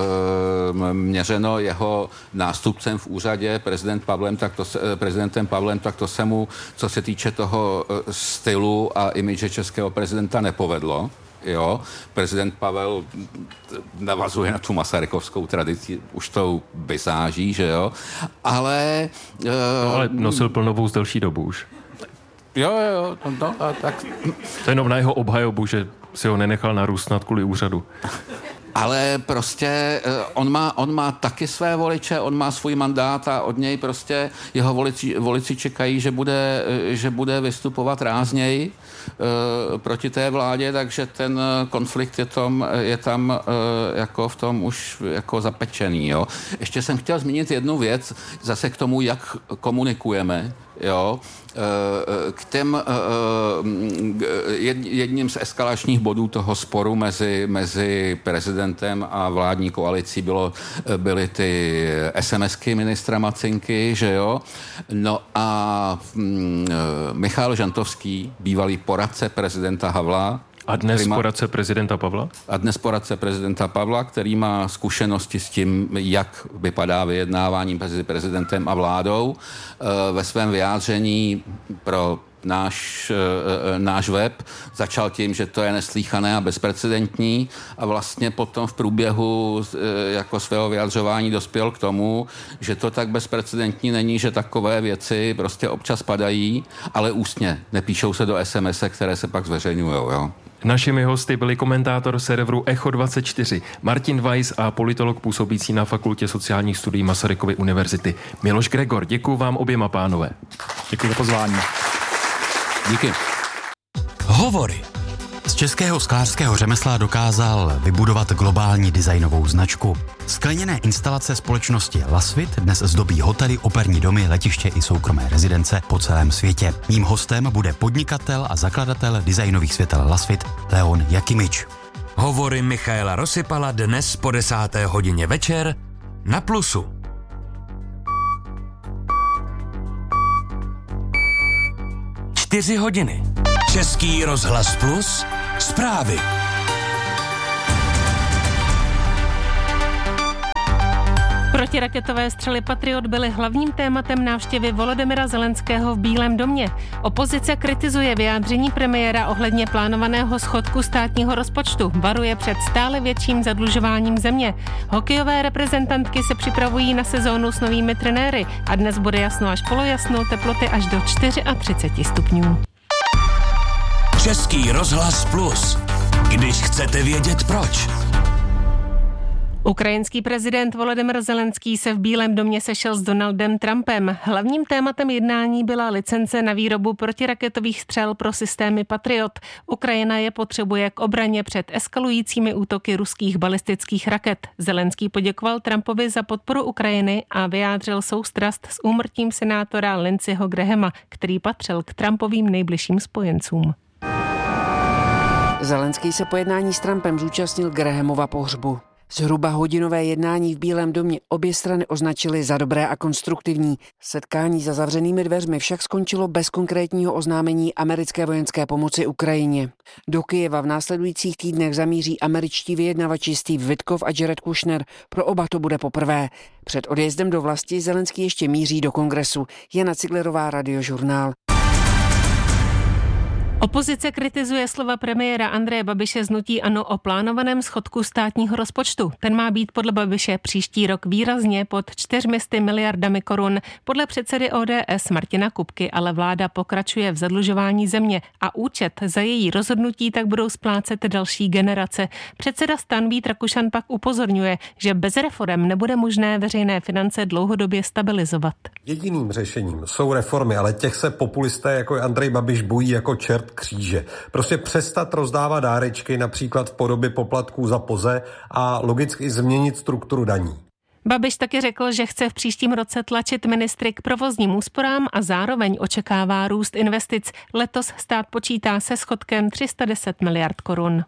S6: měřeno jeho nástupcem v úřadě prezidentem Pavlem, tak to se mu, co se týče toho stylu a imidže českého prezidenta, nepovedlo. Jo, prezident Pavel navazuje na tu masarykovskou tradici, už tou vizáží, že jo, ale...
S4: ale nosil plnovou delší dobu už.
S6: Jo, tak...
S4: To jenom na jeho obhajobu, že si ho nenechal narůst nad kvůli úřadu.
S6: Ale prostě on má taky své voliče, on má svůj mandát a od něj prostě jeho voliči čekají, že bude vystupovat rázněji proti té vládě, takže ten konflikt je tam jako v tom už jako zapečený. Jo. Ještě jsem chtěl zmínit jednu věc, zase k tomu, jak komunikujeme. Jo, jedním z eskalačních bodů toho sporu mezi prezidentem a vládní koalicí byly ty SMSky ministra Macinky, že jo. No a Michal Žantovský, bývalý poradce prezidenta Havla,
S4: a dnes poradce prezidenta Pavla?
S6: A dnes poradce prezidenta Pavla, který má zkušenosti s tím, jak vypadá vyjednávání mezi prezidentem a vládou. Ve svém vyjádření pro náš web začal tím, že to je neslýchané a bezprecedentní a vlastně potom v průběhu jako svého vyjadřování dospěl k tomu, že to tak bezprecedentní není, že takové věci prostě občas padají, ale ústně. Nepíšou se do SMS, které se pak zveřejňujou, jo.
S4: Našimi hosty byli komentátor serveru Echo24 Martin Weiss a politolog působící na Fakultě sociálních studií Masarykovy univerzity Miloš Gregor. Děkuju vám oběma, pánové.
S5: Děkuji za pozvání.
S6: Díky.
S3: Hovory.
S7: Z českého sklářského řemesla dokázal vybudovat globální designovou značku. Skleněné instalace společnosti Lasvit dnes zdobí hotely, operní domy, letiště i soukromé rezidence po celém světě. Mým hostem bude podnikatel a zakladatel designových světel Lasvit Leon Jakimič.
S3: Hovory Michaela Rosypala dnes po 10. hodině večer na Plusu. Čtyři hodiny. Český rozhlas Plus. Zprávy.
S1: Protiraketové střely Patriot byly hlavním tématem návštěvy Volodymyra Zelenského v Bílém domě. Opozice kritizuje vyjádření premiéra ohledně plánovaného schodku státního rozpočtu. Varuje před stále větším zadlužováním země. Hokejové reprezentantky se připravují na sezónu s novými trenéry a dnes bude jasno až polojasno, teploty až do 34 stupňů.
S3: Český rozhlas Plus. Když chcete vědět proč.
S1: Ukrajinský prezident Volodymyr Zelenský se v Bílém domě sešel s Donaldem Trumpem. Hlavním tématem jednání byla licence na výrobu protiraketových střel pro systémy Patriot. Ukrajina je potřebuje k obraně před eskalujícími útoky ruských balistických raket. Zelenský poděkoval Trumpovi za podporu Ukrajiny a vyjádřil soustrast s úmrtím senátora Lindseyho Grahama, který patřil k Trumpovým nejbližším spojencům.
S8: Zelenský se po jednání s Trumpem zúčastnil Grahamova pohřbu. Zhruba hodinové jednání v Bílém domě obě strany označily za dobré a konstruktivní. Setkání za zavřenými dveřmi však skončilo bez konkrétního oznámení americké vojenské pomoci Ukrajině. Do Kyjeva v následujících týdnech zamíří američtí vyjednavači Steve Witkoff a Jared Kushner. Pro oba to bude poprvé. Před odjezdem do vlasti Zelenský ještě míří do kongresu. Jana Ciglerová, Radiožurnál.
S1: Opozice kritizuje slova premiéra Andreje Babiše z hnutí ANO o plánovaném schodku státního rozpočtu. Ten má být podle Babiše příští rok výrazně pod 400 miliardami korun. Podle předsedy ODS Martina Kupky ale vláda pokračuje v zadlužování země a účet za její rozhodnutí tak budou splácet další generace. Předseda STAN Vít Rakušan pak upozorňuje, že bez reforem nebude možné veřejné finance dlouhodobě stabilizovat.
S9: Jediným řešením jsou reformy, ale těch se populisté jako Andrej Babiš bojí jako čert kříže. Prostě přestat rozdávat dárečky například v podobě poplatků za POZE a logicky změnit strukturu daní.
S1: Babiš taky řekl, že chce v příštím roce tlačit ministry k provozním úsporám a zároveň očekává růst investic. Letos stát počítá se schodkem 310 miliard korun.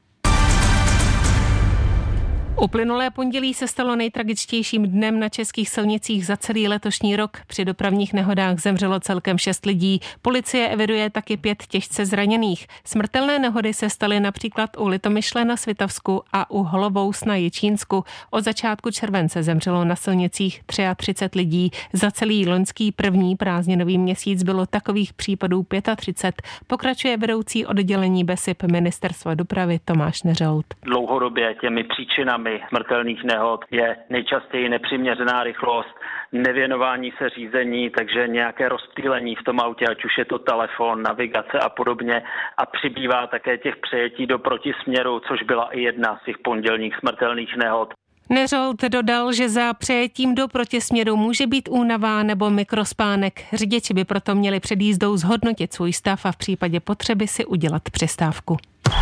S1: Uplynulé pondělí se stalo nejtragičtějším dnem na českých silnicích za celý letošní rok. Při dopravních nehodách zemřelo celkem 6 lidí. Policie eviduje taky 5 těžce zraněných. Smrtelné nehody se staly například u Litomyšle na Svitavsku a u Holobous na Jičínsku. Od začátku července zemřelo na silnicích 33 lidí. Za celý loňský první prázdninový měsíc bylo takových případů 35. Pokračuje vedoucí oddělení BESIP Ministerstva dopravy Tomáš Neřout.
S10: Dlouhodobě těmi příčinami smrtelných nehod je nejčastěji nepřiměřená rychlost, nevěnování se řízení, takže nějaké rozptýlení v tom autě, ať už je to telefon, navigace a podobně. A přibývá také těch přejetí do protisměru, což byla i jedna z těch pondělních smrtelných nehod.
S1: Neřolt dodal, že za přejetím do protisměru může být únava nebo mikrospánek. Řidiči by proto měli před jízdou zhodnotit svůj stav a v případě potřeby si udělat přestávku.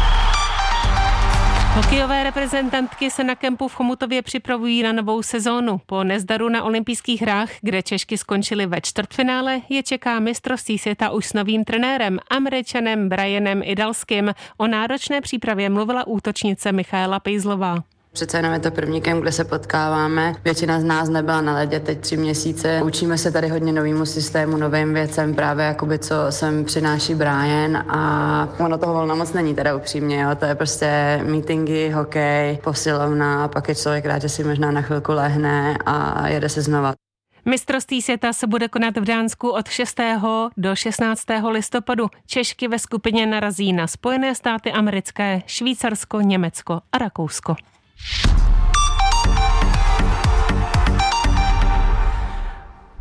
S1: Hokejové reprezentantky se na kempu v Chomutově připravují na novou sezónu. Po nezdaru na olympijských hrách, kde Češky skončily ve čtvrtfinále, je čeká mistrovství světa už s novým trenérem, Američanem Brianem Idalským. O náročné přípravě mluvila útočnice Michaela Pejzlová.
S11: Přece jenom je to první kemp, kde se potkáváme. Většina z nás nebyla na ledě teď 3 měsíce. Učíme se tady hodně novému systému, novým věcem, právě jakoby co sem přináší Brian a ono toho volna moc není teda upřímně, jo. To je prostě meetingy, hokej, posilovna, pak je člověk rád, že si možná na chvilku lehne a jede se znova.
S1: Mistrovství světa se bude konat v Dánsku od 6. do 16. listopadu. Češky ve skupině narazí na Spojené státy americké, Švýcarsko, Německo a Rakousko.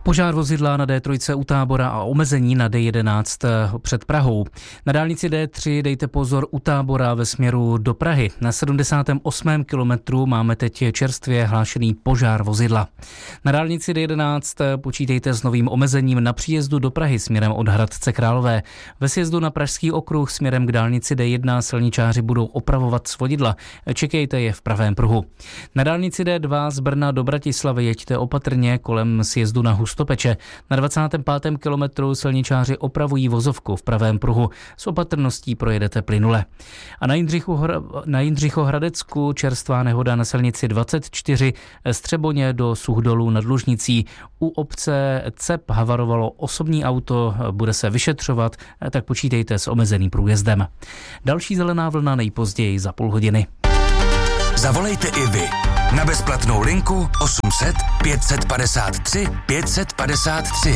S2: Požár vozidla na D3 u Tábora a omezení na D11 před Prahou. Na dálnici D3 dejte pozor u Tábora ve směru do Prahy. Na 78. kilometru máme teď čerstvě hlášený požár vozidla. Na dálnici D11 počítejte s novým omezením na příjezdu do Prahy směrem od Hradce Králové. Ve sjezdu na Pražský okruh směrem k dálnici D1 silničáři budou opravovat svodidla. Čekejte je v pravém pruhu. Na dálnici D2 z Brna do Bratislavy jeďte opatrně kolem sjezdu na Hustopeče. Na 25. kilometru silničáři opravují vozovku v pravém pruhu. S opatrností projedete plynule. A na Jindřichohradecku čerstvá nehoda na silnici 24 Střeboně do Suchdolů nad Lužnicí. U obce Cep havarovalo osobní auto, bude se vyšetřovat, tak počítejte s omezeným průjezdem. Další zelená vlna nejpozději za půl hodiny.
S3: Zavolejte i vy na bezplatnou linku 800 553 553.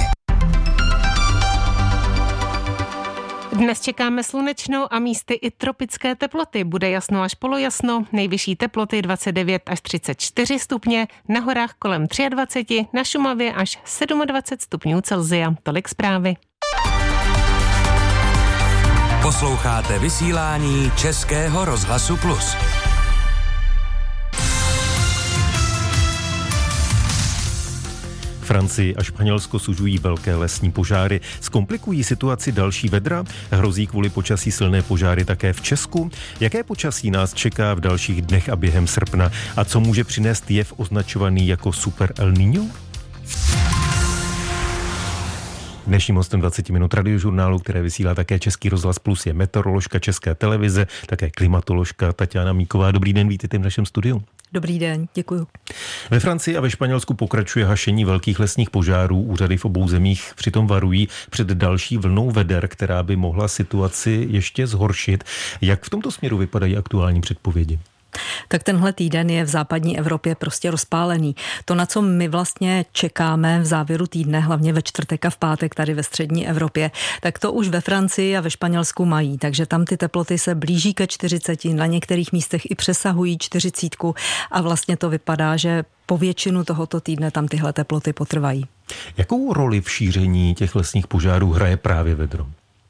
S1: Dnes čekáme slunečnou a místy i tropické teploty. Bude jasno až polojasno, nejvyšší teploty 29 až 34 stupně, na horách kolem 23, na Šumavě až 27 stupňů Celsia. Tolik zprávy.
S3: Posloucháte vysílání Českého rozhlasu Plus.
S4: Francii a Španělsko sužují velké lesní požáry. Zkomplikují situaci další vedra? Hrozí kvůli počasí silné požáry také v Česku? Jaké počasí nás čeká v dalších dnech a během srpna? A co může přinést jev označovaný jako Super El Niño? Dnešním hostem 20 minut radiožurnálu, které vysílá také Český rozhlas Plus, je meteoroložka České televize, také klimatoložka Tatiana Míková. Dobrý den, vítejte v našem studiu.
S12: Dobrý den, děkuju.
S4: Ve Francii a ve Španělsku pokračuje hašení velkých lesních požárů. Úřady v obou zemích přitom varují před další vlnou veder, která by mohla situaci ještě zhoršit. Jak v tomto směru vypadají aktuální předpovědi?
S12: Tak tenhle týden je v západní Evropě prostě rozpálený. To, na co my vlastně čekáme v závěru týdne, hlavně ve čtvrtek a v pátek tady ve střední Evropě, tak to už ve Francii a ve Španělsku mají. Takže tam ty teploty se blíží ke 40, na některých místech i přesahují 40 a vlastně to vypadá, že po většinu tohoto týdne tam tyhle teploty potrvají.
S4: Jakou roli v šíření těch lesních požárů hraje právě vedro?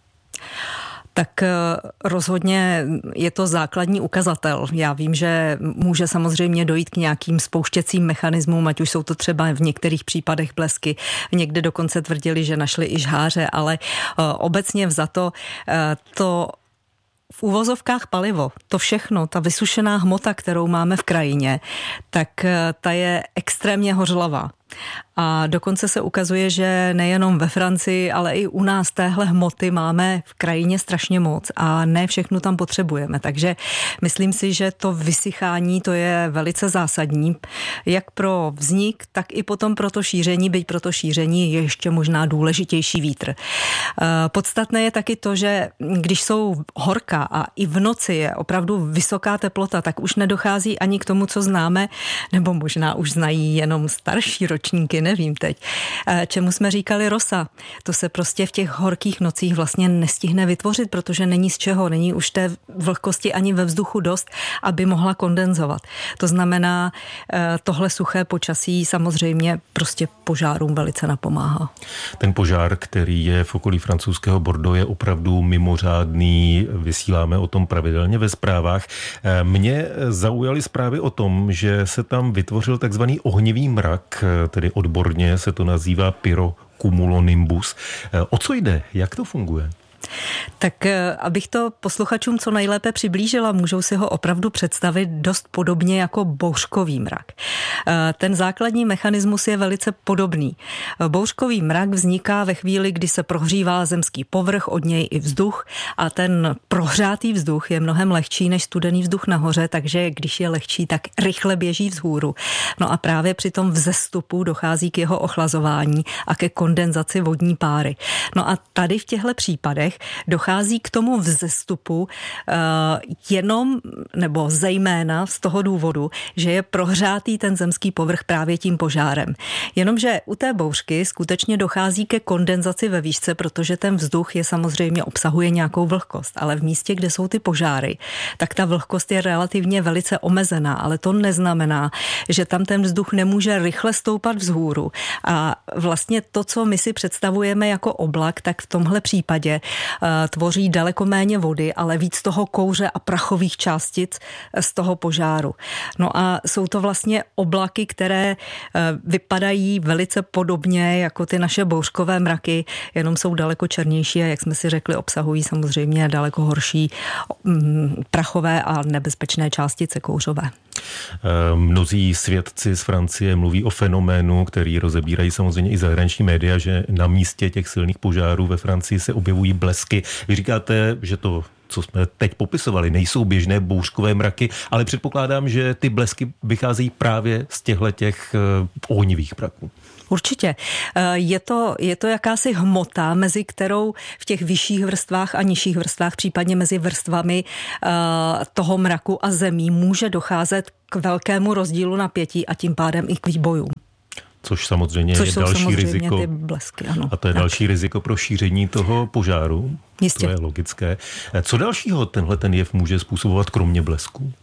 S12: Tak rozhodně je to základní ukazatel. Já vím, že může samozřejmě dojít k nějakým spouštěcím mechanismům, ať už jsou to třeba v některých případech blesky. Někde dokonce tvrdili, že našli i žháře, ale obecně vzato to v uvozovkách palivo, to všechno, ta vysušená hmota, kterou máme v krajině, tak ta je extrémně hořlavá. A dokonce se ukazuje, že nejenom ve Francii, ale i u nás téhle hmoty máme v krajině strašně moc a ne všechno tam potřebujeme. Takže myslím si, že to vysychání to je velice zásadní, jak pro vznik, tak i potom pro to šíření, byť pro to šíření je ještě možná důležitější vítr. Podstatné je taky to, že když jsou horka a i v noci je opravdu vysoká teplota, tak už nedochází ani k tomu, co známe, nebo možná už znají jenom starší ročníky, nevím teď, čemu jsme říkali rosa. To se prostě v těch horkých nocích vlastně nestihne vytvořit, protože není z čeho, není už té vlhkosti ani ve vzduchu dost, aby mohla kondenzovat. To znamená, tohle suché počasí samozřejmě prostě požárům velice napomáhá.
S4: Ten požár, který je v okolí francouzského Bordeaux, je opravdu mimořádný. Vysíláme o tom pravidelně ve zprávách. Mě zaujaly zprávy o tom, že se tam vytvořil takzvaný ohnivý mrak, tedy odborně se to nazývá pyrocumulonimbus. O co jde? Jak to funguje?
S12: Tak abych to posluchačům co nejlépe přiblížila, můžou si ho opravdu představit dost podobně jako bouřkový mrak. Ten základní mechanismus je velice podobný. Bouřkový mrak vzniká ve chvíli, kdy se prohřívá zemský povrch, od něj i vzduch a ten prohřátý vzduch je mnohem lehčí než studený vzduch nahoře, takže když je lehčí, tak rychle běží vzhůru. No a právě při tom vzestupu dochází k jeho ochlazování a ke kondenzaci vodní páry. No a tady v těchto případech letech dochází k tomu vzestupu jenom nebo zejména z toho důvodu, že je prohřátý ten zemský povrch právě tím požárem. Jenomže u té bouřky skutečně dochází ke kondenzaci ve výšce, protože ten vzduch je samozřejmě obsahuje nějakou vlhkost, ale v místě, kde jsou ty požáry, tak ta vlhkost je relativně velice omezená, ale to neznamená, že tam ten vzduch nemůže rychle stoupat vzhůru. A vlastně to, co my si představujeme jako oblak, tak v tomhle případě tvoří daleko méně vody, ale víc toho kouře a prachových částic z toho požáru. No a jsou to vlastně oblaky, které vypadají velice podobně jako ty naše bouřkové mraky, jenom jsou daleko černější a jak jsme si řekli, obsahují samozřejmě daleko horší prachové a nebezpečné částice kouřové.
S13: Mnozí svědci z Francie mluví o fenoménu, který rozebírají samozřejmě i zahraniční média, že na místě těch silných požárů ve Francii se objevují blesky. Vy říkáte, že to, co jsme teď popisovali, nejsou běžné bouřkové mraky, ale předpokládám, že ty blesky vycházejí právě z těch ohnivých mraků.
S12: Určitě. Je to jakási hmota, mezi kterou v těch vyšších vrstvách a nižších vrstvách, případně mezi vrstvami toho mraku a zemí může docházet k velkému rozdílu napětí a tím pádem i k výbojům.
S13: Což samozřejmě je další riziko.
S12: Ty blesky, ano.
S13: A to je další riziko pro šíření toho požáru.
S12: Jistě.
S13: To je logické. Co dalšího ten jev může způsobovat kromě blesků?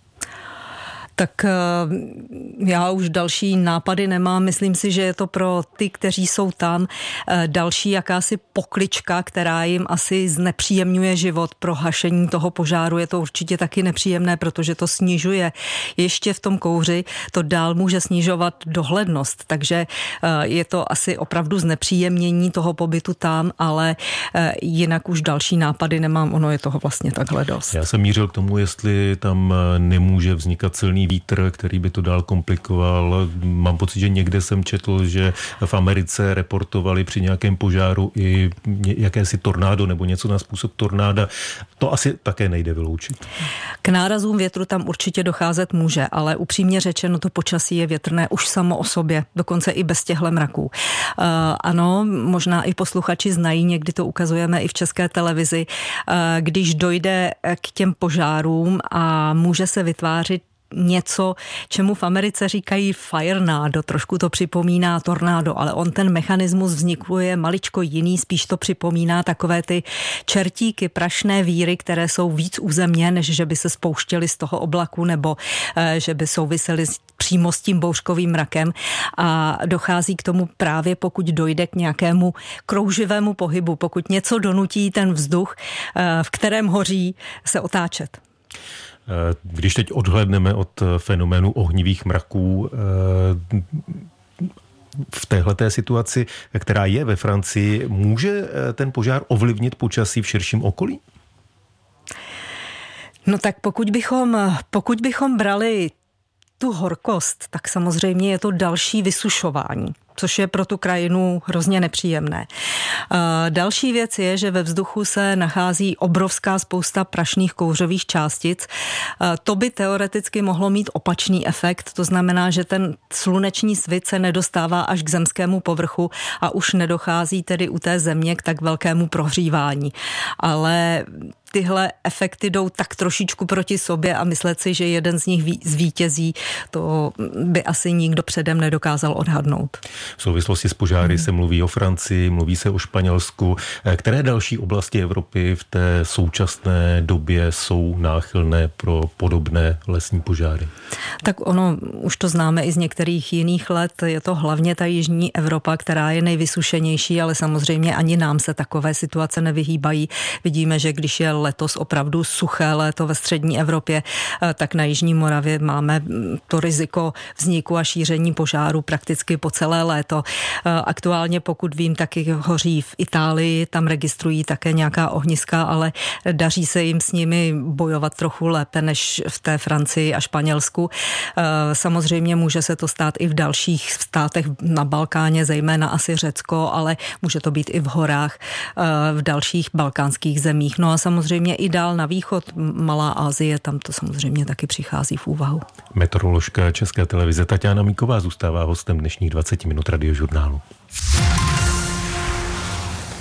S12: Tak já už další nápady nemám. Myslím si, že je to pro ty, kteří jsou tam, další jakási poklička, která jim asi znepříjemňuje život. Pro hašení toho požáru je to určitě taky nepříjemné, protože to snižuje ještě v tom kouři, to dál může snižovat dohlednost. Takže je to asi opravdu znepříjemnění toho pobytu tam, ale jinak už další nápady nemám. Ono je toho vlastně takhle dost.
S13: Já jsem mířil k tomu, jestli tam nemůže vznikat silný vítr, který by to dál komplikoval. Mám pocit, že někde jsem četl, že v Americe reportovali při nějakém požáru i jakési tornádo nebo něco na způsob tornáda. To asi také nejde vyloučit.
S12: K nárazům větru tam určitě docházet může, ale upřímně řečeno to počasí je větrné už samo o sobě, dokonce i bez těchto mraků. Ano, možná i posluchači znají, někdy to ukazujeme i v České televizi, když dojde k těm požárům a může se vytvářet něco, čemu v Americe říkají firenado, trošku to připomíná tornádo, ale on ten mechanismus vzniku je maličko jiný, spíš to připomíná takové ty čertíky, prašné víry, které jsou víc u země, než že by se spouštěly z toho oblaku nebo že by souvisely přímo s tím bouřkovým mrakem a dochází k tomu právě pokud dojde k nějakému krouživému pohybu, pokud něco donutí ten vzduch, v kterém hoří, se otáčet.
S13: Když teď odhlédneme od fenoménu ohnivých mraků, v téhleté situaci, která je ve Francii, může ten požár ovlivnit počasí v širším okolí?
S12: No tak pokud bychom brali tu horkost, tak samozřejmě je to další vysušování, což je pro tu krajinu hrozně nepříjemné. Další věc je, že ve vzduchu se nachází obrovská spousta prašných kouřových částic. To by teoreticky mohlo mít opačný efekt, to znamená, že ten sluneční svit se nedostává až k zemskému povrchu a už nedochází tedy u té země k tak velkému prohřívání. Ale tyhle efekty jdou tak trošičku proti sobě a myslet si, že jeden z nich zvítězí, to by asi nikdo předem nedokázal odhadnout.
S13: V souvislosti s požáry se mluví o Francii, mluví se o Španělsku. Které další oblasti Evropy v té současné době jsou náchylné pro podobné lesní požáry?
S12: Tak ono, už to známe i z některých jiných let, je to hlavně ta jižní Evropa, která je nejvysušenější, ale samozřejmě ani nám se takové situace nevyhýbají. Vidíme, že když je letos opravdu suché léto ve střední Evropě, tak na jižní Moravě máme to riziko vzniku a šíření požáru prakticky po celé léto. Aktuálně, pokud vím, taky hoří v Itálii, tam registrují také nějaká ohniska, ale daří se jim s nimi bojovat trochu lépe než v té Francii a Španělsku. Samozřejmě může se to stát i v dalších státech na Balkáně, zejména asi Řecko, ale může to být i v horách v dalších balkánských zemích. No a samozřejmě i dál na východ, Malá Asie, tam to samozřejmě taky přichází v úvahu.
S13: Meteoroložka České televize Taťána Míková zůstává hostem dnešních 20 minut radiožurnálu.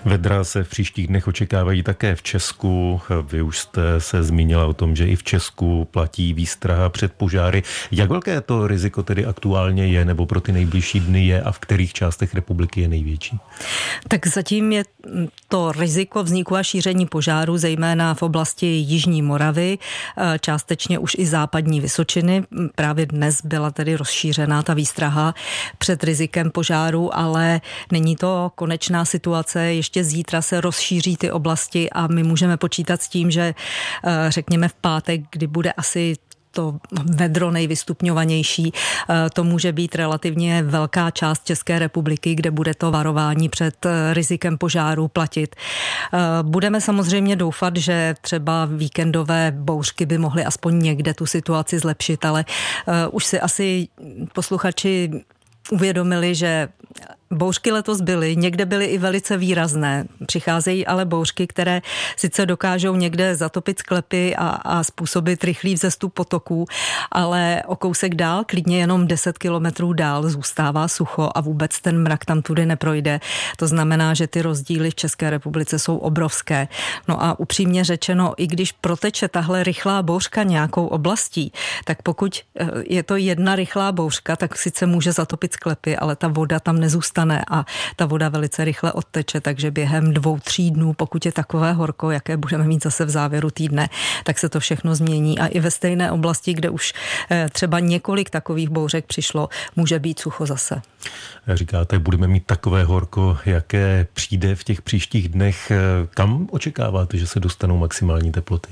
S13: Vedra se v příštích dnech očekávají také v Česku. Vy už jste se zmínila o tom, že i v Česku platí výstraha před požáry. Jak velké to riziko tedy aktuálně je, nebo pro ty nejbližší dny je a v kterých částech republiky je největší?
S12: Tak zatím je to riziko vzniku a šíření požáru zejména v oblasti Jižní Moravy, částečně už i západní Vysočiny. Právě dnes byla tedy rozšířená ta výstraha před rizikem požáru, ale není to konečná situace. Ještě zítra se rozšíří ty oblasti a my můžeme počítat s tím, že řekněme v pátek, kdy bude asi to vedro nejvystupňovanější, to může být relativně velká část České republiky, kde bude to varování před rizikem požáru platit. Budeme samozřejmě doufat, že třeba víkendové bouřky by mohly aspoň někde tu situaci zlepšit, ale už si asi posluchači uvědomili, že bouřky letos byly, někde byly i velice výrazné. Přicházejí ale bouřky, které sice dokážou někde zatopit sklepy a způsobit rychlý vzestup potoků, ale o kousek dál, klidně jenom 10 kilometrů dál, zůstává sucho a vůbec ten mrak tam tudy neprojde. To znamená, že ty rozdíly v České republice jsou obrovské. No a upřímně řečeno, i když proteče tahle rychlá bouřka nějakou oblastí, tak pokud je to jedna rychlá bouřka, tak sice může zatopit sklepy, ale ta voda tam nezůstane a ta voda velice rychle odteče, takže během 2-3 dnů, pokud je takové horko, jaké budeme mít zase v závěru týdne, tak se to všechno změní a i ve stejné oblasti, kde už třeba několik takových bouřek přišlo, může být sucho zase.
S13: Říkáte, budeme mít takové horko, jaké přijde v těch příštích dnech. Kam očekáváte, že se dostanou maximální teploty?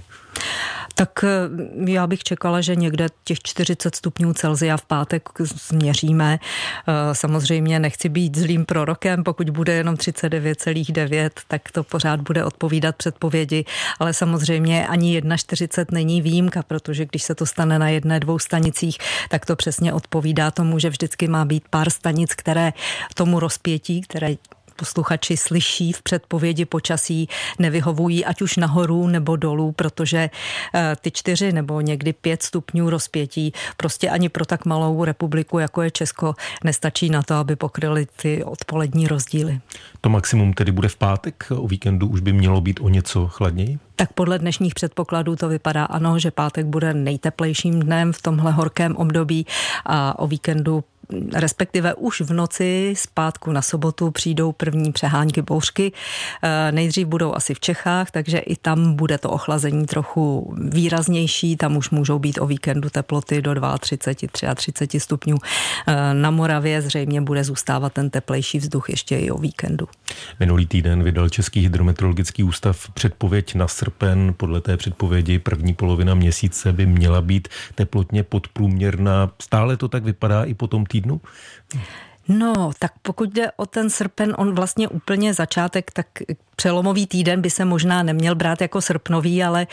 S12: Tak já bych čekala, že někde těch 40 stupňů Celsia v pátek změříme. Samozřejmě nechci být zlým prorokem, pokud bude jenom 39,9, tak to pořád bude odpovídat předpovědi, ale samozřejmě ani 1,40 není výjimka, protože když se to stane na 1-2 stanicích, tak to přesně odpovídá tomu, že vždycky má být pár stanic, které tomu rozpětí, které posluchači slyší v předpovědi počasí, nevyhovují ať už nahoru nebo dolů, protože ty 4 nebo někdy 5 stupňů rozpětí prostě ani pro tak malou republiku, jako je Česko, nestačí na to, aby pokryly ty odpolední rozdíly.
S13: To maximum tedy bude v pátek, o víkendu už by mělo být o něco chladněji?
S12: Tak podle dnešních předpokladů to vypadá ano, že pátek bude nejteplejším dnem v tomhle horkém období a o víkendu respektive už v noci z pátku na sobotu přijdou první přehánky bouřky. Nejdřív budou asi v Čechách, takže i tam bude to ochlazení trochu výraznější. Tam už můžou být o víkendu teploty do 32, 33 stupňů. Na Moravě zřejmě bude zůstávat ten teplejší vzduch ještě i o víkendu.
S13: Minulý týden vydal Český hydrometeorologický ústav předpověď na srpen. Podle té předpovědi první polovina měsíce by měla být teplotně podprůměrná. Stále to tak vypadá i po tom týdnu?
S12: No, tak pokud jde o ten srpen, on vlastně úplně začátek, tak přelomový týden by se možná neměl brát jako srpnový, ale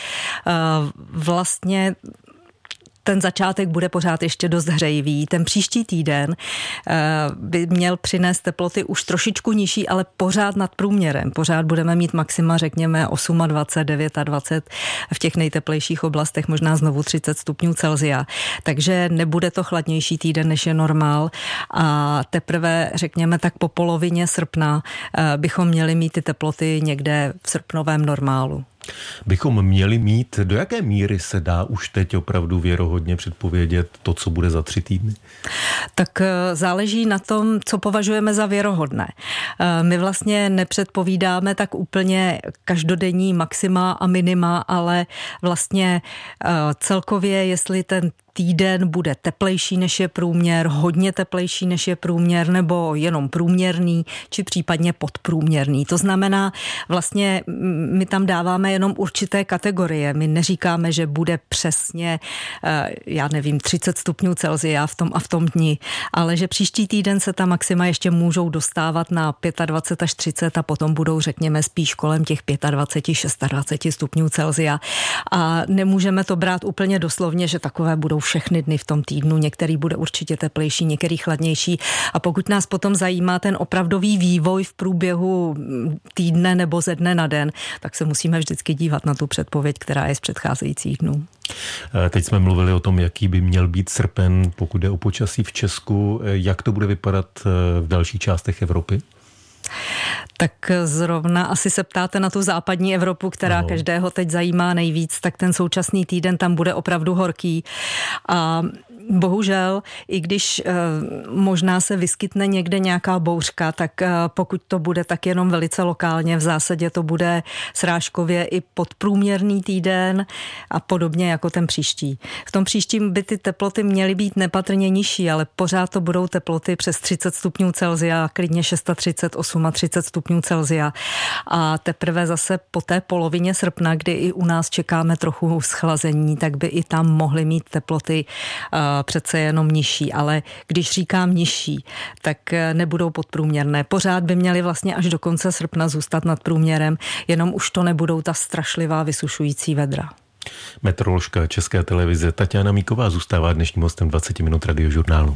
S12: vlastně ten začátek bude pořád ještě dost hřejivý. Ten příští týden by měl přinést teploty už trošičku nižší, ale pořád nad průměrem. Pořád budeme mít maxima, řekněme, 28, 29, v těch nejteplejších oblastech možná znovu 30 stupňů Celsia. Takže nebude to chladnější týden, než je normál. A teprve, řekněme, tak po polovině srpna bychom měli mít ty teploty někde v srpnovém normálu.
S13: Bychom měli mít, do jaké míry se dá už teď opravdu věrohodně předpovědět to, co bude za 3 týdny?
S12: Tak záleží na tom, co považujeme za věrohodné. My vlastně nepředpovídáme tak úplně každodenní maxima a minima, ale vlastně celkově, jestli ten týden bude teplejší než je průměr, hodně teplejší než je průměr, nebo jenom průměrný, či případně podprůměrný. To znamená, vlastně my tam dáváme jenom určité kategorie. My neříkáme, že bude přesně, 30 stupňů Celsia v tom a v tom dni, ale že příští týden se ta maxima ještě můžou dostávat na 25 až 30 a potom budou, řekněme, spíš kolem těch 25, 26 stupňů Celsia. A nemůžeme to brát úplně doslovně, že takové budou všechny dny v tom týdnu. Některý bude určitě teplejší, některý chladnější. A pokud nás potom zajímá ten opravdový vývoj v průběhu týdne nebo ze dne na den, tak se musíme vždycky dívat na tu předpověď, která je z předcházejících dnů.
S13: Teď jsme mluvili o tom, jaký by měl být srpen, pokud jde o počasí v Česku. Jak to bude vypadat v dalších částech Evropy?
S12: Tak zrovna asi se ptáte na tu západní Evropu, která každého teď zajímá nejvíc, tak ten současný týden tam bude opravdu horký. A bohužel, i když možná se vyskytne někde nějaká bouřka, tak pokud to bude tak jenom velice lokálně, v zásadě to bude srážkově i podprůměrný týden a podobně jako ten příští. V tom příštím by ty teploty měly být nepatrně nižší, ale pořád to budou teploty přes 30 stupňů Celsia, klidně 630, 38 stupňů Celsia. A teprve zase po té polovině srpna, kdy i u nás čekáme trochu schlazení, tak by i tam mohly mít teploty přece jenom nižší, ale když říkám nižší, tak nebudou podprůměrné. Pořád by měly vlastně až do konce srpna zůstat nad průměrem, jenom už to nebudou ta strašlivá vysušující vedra.
S13: Meteoroložka České televize Tatiana Míková zůstává dnešním hostem 20 minut radiožurnálu.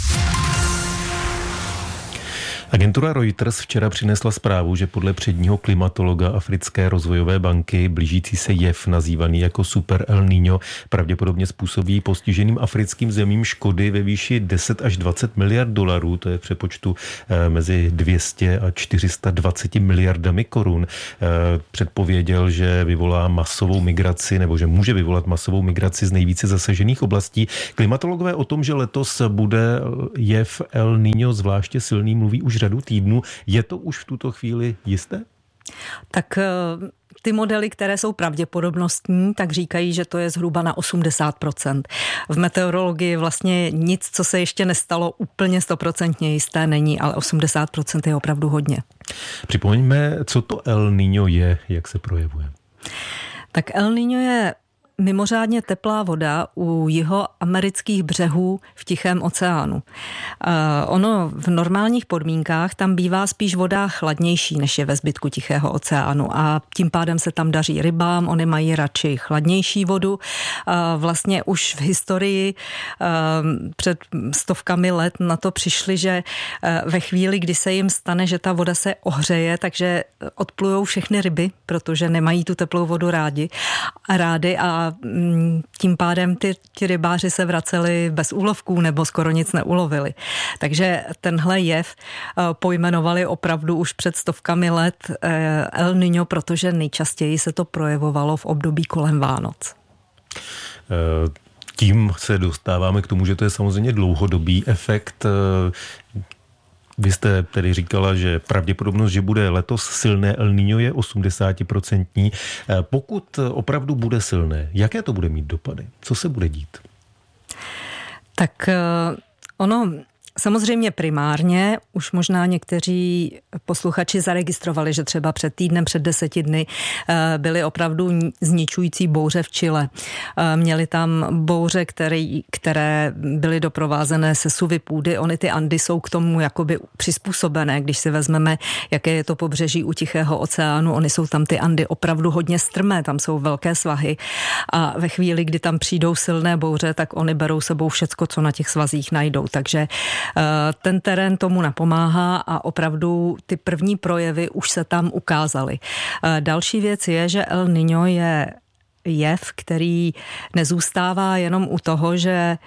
S13: Agentura Reuters včera přinesla zprávu, že podle předního klimatologa Africké rozvojové banky blížící se jev nazývaný jako Super El Niño pravděpodobně způsobí postiženým africkým zemím škody ve výši 10 až 20 miliard dolarů, to je v přepočtu mezi 200 a 420 miliardami korun. Předpověděl, že vyvolá masovou migraci, nebo že může vyvolat masovou migraci z nejvíce zasažených oblastí. Klimatologové o tom, že letos bude jev El Niño zvláště silný, mluví už řadu týdnů. Je to už v tuto chvíli jisté?
S12: Tak ty modely, které jsou pravděpodobnostní, tak říkají, že to je zhruba na 80%. V meteorologii vlastně nic, co se ještě nestalo, úplně 100% jisté není, ale 80% je opravdu hodně.
S13: Připomeňme, co to El Niño je, jak se projevuje.
S12: Tak El Niño je mimořádně teplá voda u jihoamerických břehů v Tichém oceánu. Ono v normálních podmínkách tam bývá spíš voda chladnější, než je ve zbytku Tichého oceánu a tím pádem se tam daří rybám, oni mají radši chladnější vodu. Vlastně už v historii před stovkami let na to přišli, že ve chvíli, kdy se jim stane, že ta voda se ohřeje, takže odplujou všechny ryby, protože nemají tu teplou vodu rády a tím pádem ti rybáři se vraceli bez úlovků nebo skoro nic neulovili. Takže tenhle jev pojmenovali opravdu už před stovkami let El Niño, protože nejčastěji se to projevovalo v období kolem Vánoc.
S13: Tím se dostáváme k tomu, že to je samozřejmě dlouhodobý efekt. Vy jste tedy říkala, že pravděpodobnost, že bude letos silné El Niño je 80%. Pokud opravdu bude silné, jaké to bude mít dopady? Co se bude dít?
S12: Tak ono samozřejmě primárně už možná někteří posluchači zaregistrovali, že třeba před týdnem, před 10 dny byly opravdu zničující bouře v Chile. Měli tam bouře, které byly doprovázené sesuvy půdy. Ony ty Andy jsou k tomu jakoby přizpůsobené, když si vezmeme, jaké je to pobřeží u Tichého oceánu. Ony jsou tam ty Andy opravdu hodně strmé, tam jsou velké svahy a ve chvíli, kdy tam přijdou silné bouře, tak oni berou sebou všecko, co na těch svazích najdou. Takže ten terén tomu napomáhá a opravdu ty první projevy už se tam ukázaly. Další věc je, že El Niño je jev, který nezůstává jenom u toho, že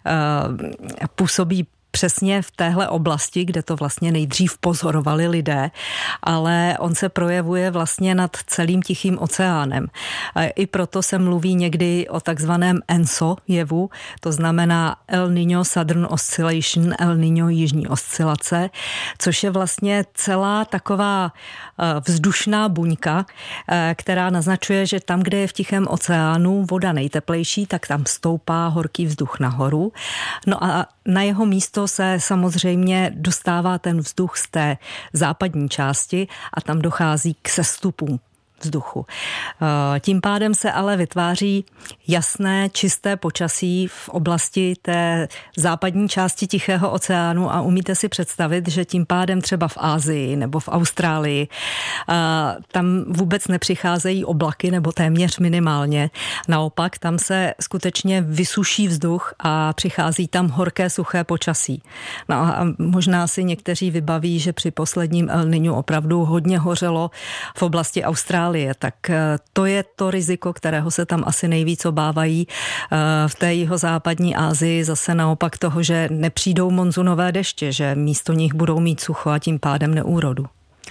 S12: působí přesně v téhle oblasti, kde to vlastně nejdřív pozorovali lidé, ale on se projevuje vlastně nad celým Tichým oceánem. I proto se mluví někdy o takzvaném ENSO jevu, to znamená El Niño Southern Oscillation, El Niño jižní oscilace, což je vlastně celá taková vzdušná buňka, která naznačuje, že tam, kde je v Tichém oceánu voda nejteplejší, tak tam stoupá horký vzduch nahoru. No a na jeho místo se samozřejmě dostává ten vzduch z té západní části a tam dochází k sestupům vzduchu. Tím pádem se ale vytváří jasné, čisté počasí v oblasti té západní části Tichého oceánu a umíte si představit, že tím pádem třeba v Asii nebo v Austrálii tam vůbec nepřicházejí oblaky nebo téměř minimálně. Naopak tam se skutečně vysuší vzduch a přichází tam horké, suché počasí. No a možná si někteří vybaví, že při posledním El Niñu opravdu hodně hořelo v oblasti Austrálie, tak to je to riziko, kterého se tam asi nejvíc obávají. V té jihozápadní Asii zase naopak toho, že nepřijdou monzunové deště, že místo nich budou mít sucho a tím pádem neúrodu.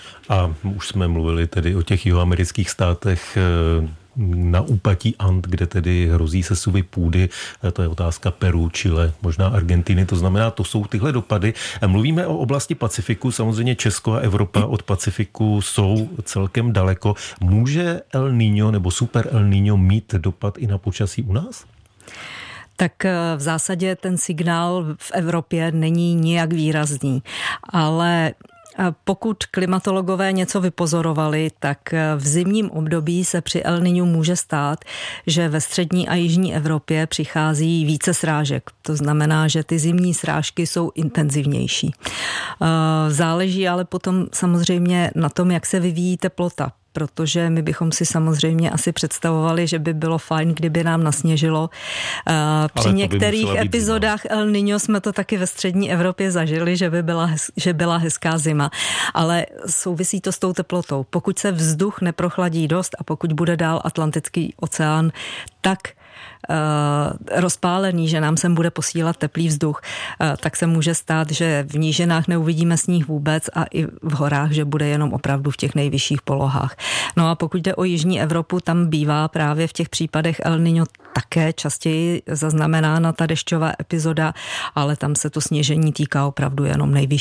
S13: A už jsme mluvili tedy o těch jihoamerických státech na úpatí And, kde tedy hrozí sesuvy půdy. To je otázka Peru, Chile, možná Argentiny. To znamená, to jsou tyhle dopady. Mluvíme o oblasti Pacifiku. Samozřejmě Česko a Evropa od Pacifiku jsou celkem daleko. Může El Niño nebo super El Niño mít dopad i na počasí u nás?
S12: Tak v zásadě ten signál v Evropě není nijak výrazný, ale pokud klimatologové něco vypozorovali, tak v zimním období se při El Niñu může stát, že ve střední a jižní Evropě přichází více srážek. To znamená, že ty zimní srážky jsou intenzivnější. Záleží ale potom samozřejmě na tom, jak se vyvíjí teplota. Protože my bychom si samozřejmě asi představovali, že by bylo fajn, kdyby nám nasněžilo. Při některých epizodách El Niño jsme to taky ve střední Evropě zažili, že byla hezká zima. Ale souvisí to s tou teplotou. Pokud se vzduch neprochladí dost a pokud bude dál Atlantický oceán tak rozpálený, že nám sem bude posílat teplý vzduch, tak se může stát, že v nížinách neuvidíme sníh vůbec a i v horách, že bude jenom opravdu v těch nejvyšších polohách. No a pokud jde o jižní Evropu, tam bývá právě v těch případech El Niño také častěji zaznamenána ta dešťová epizoda, ale tam se to sněžení týká opravdu jenom nejvyšších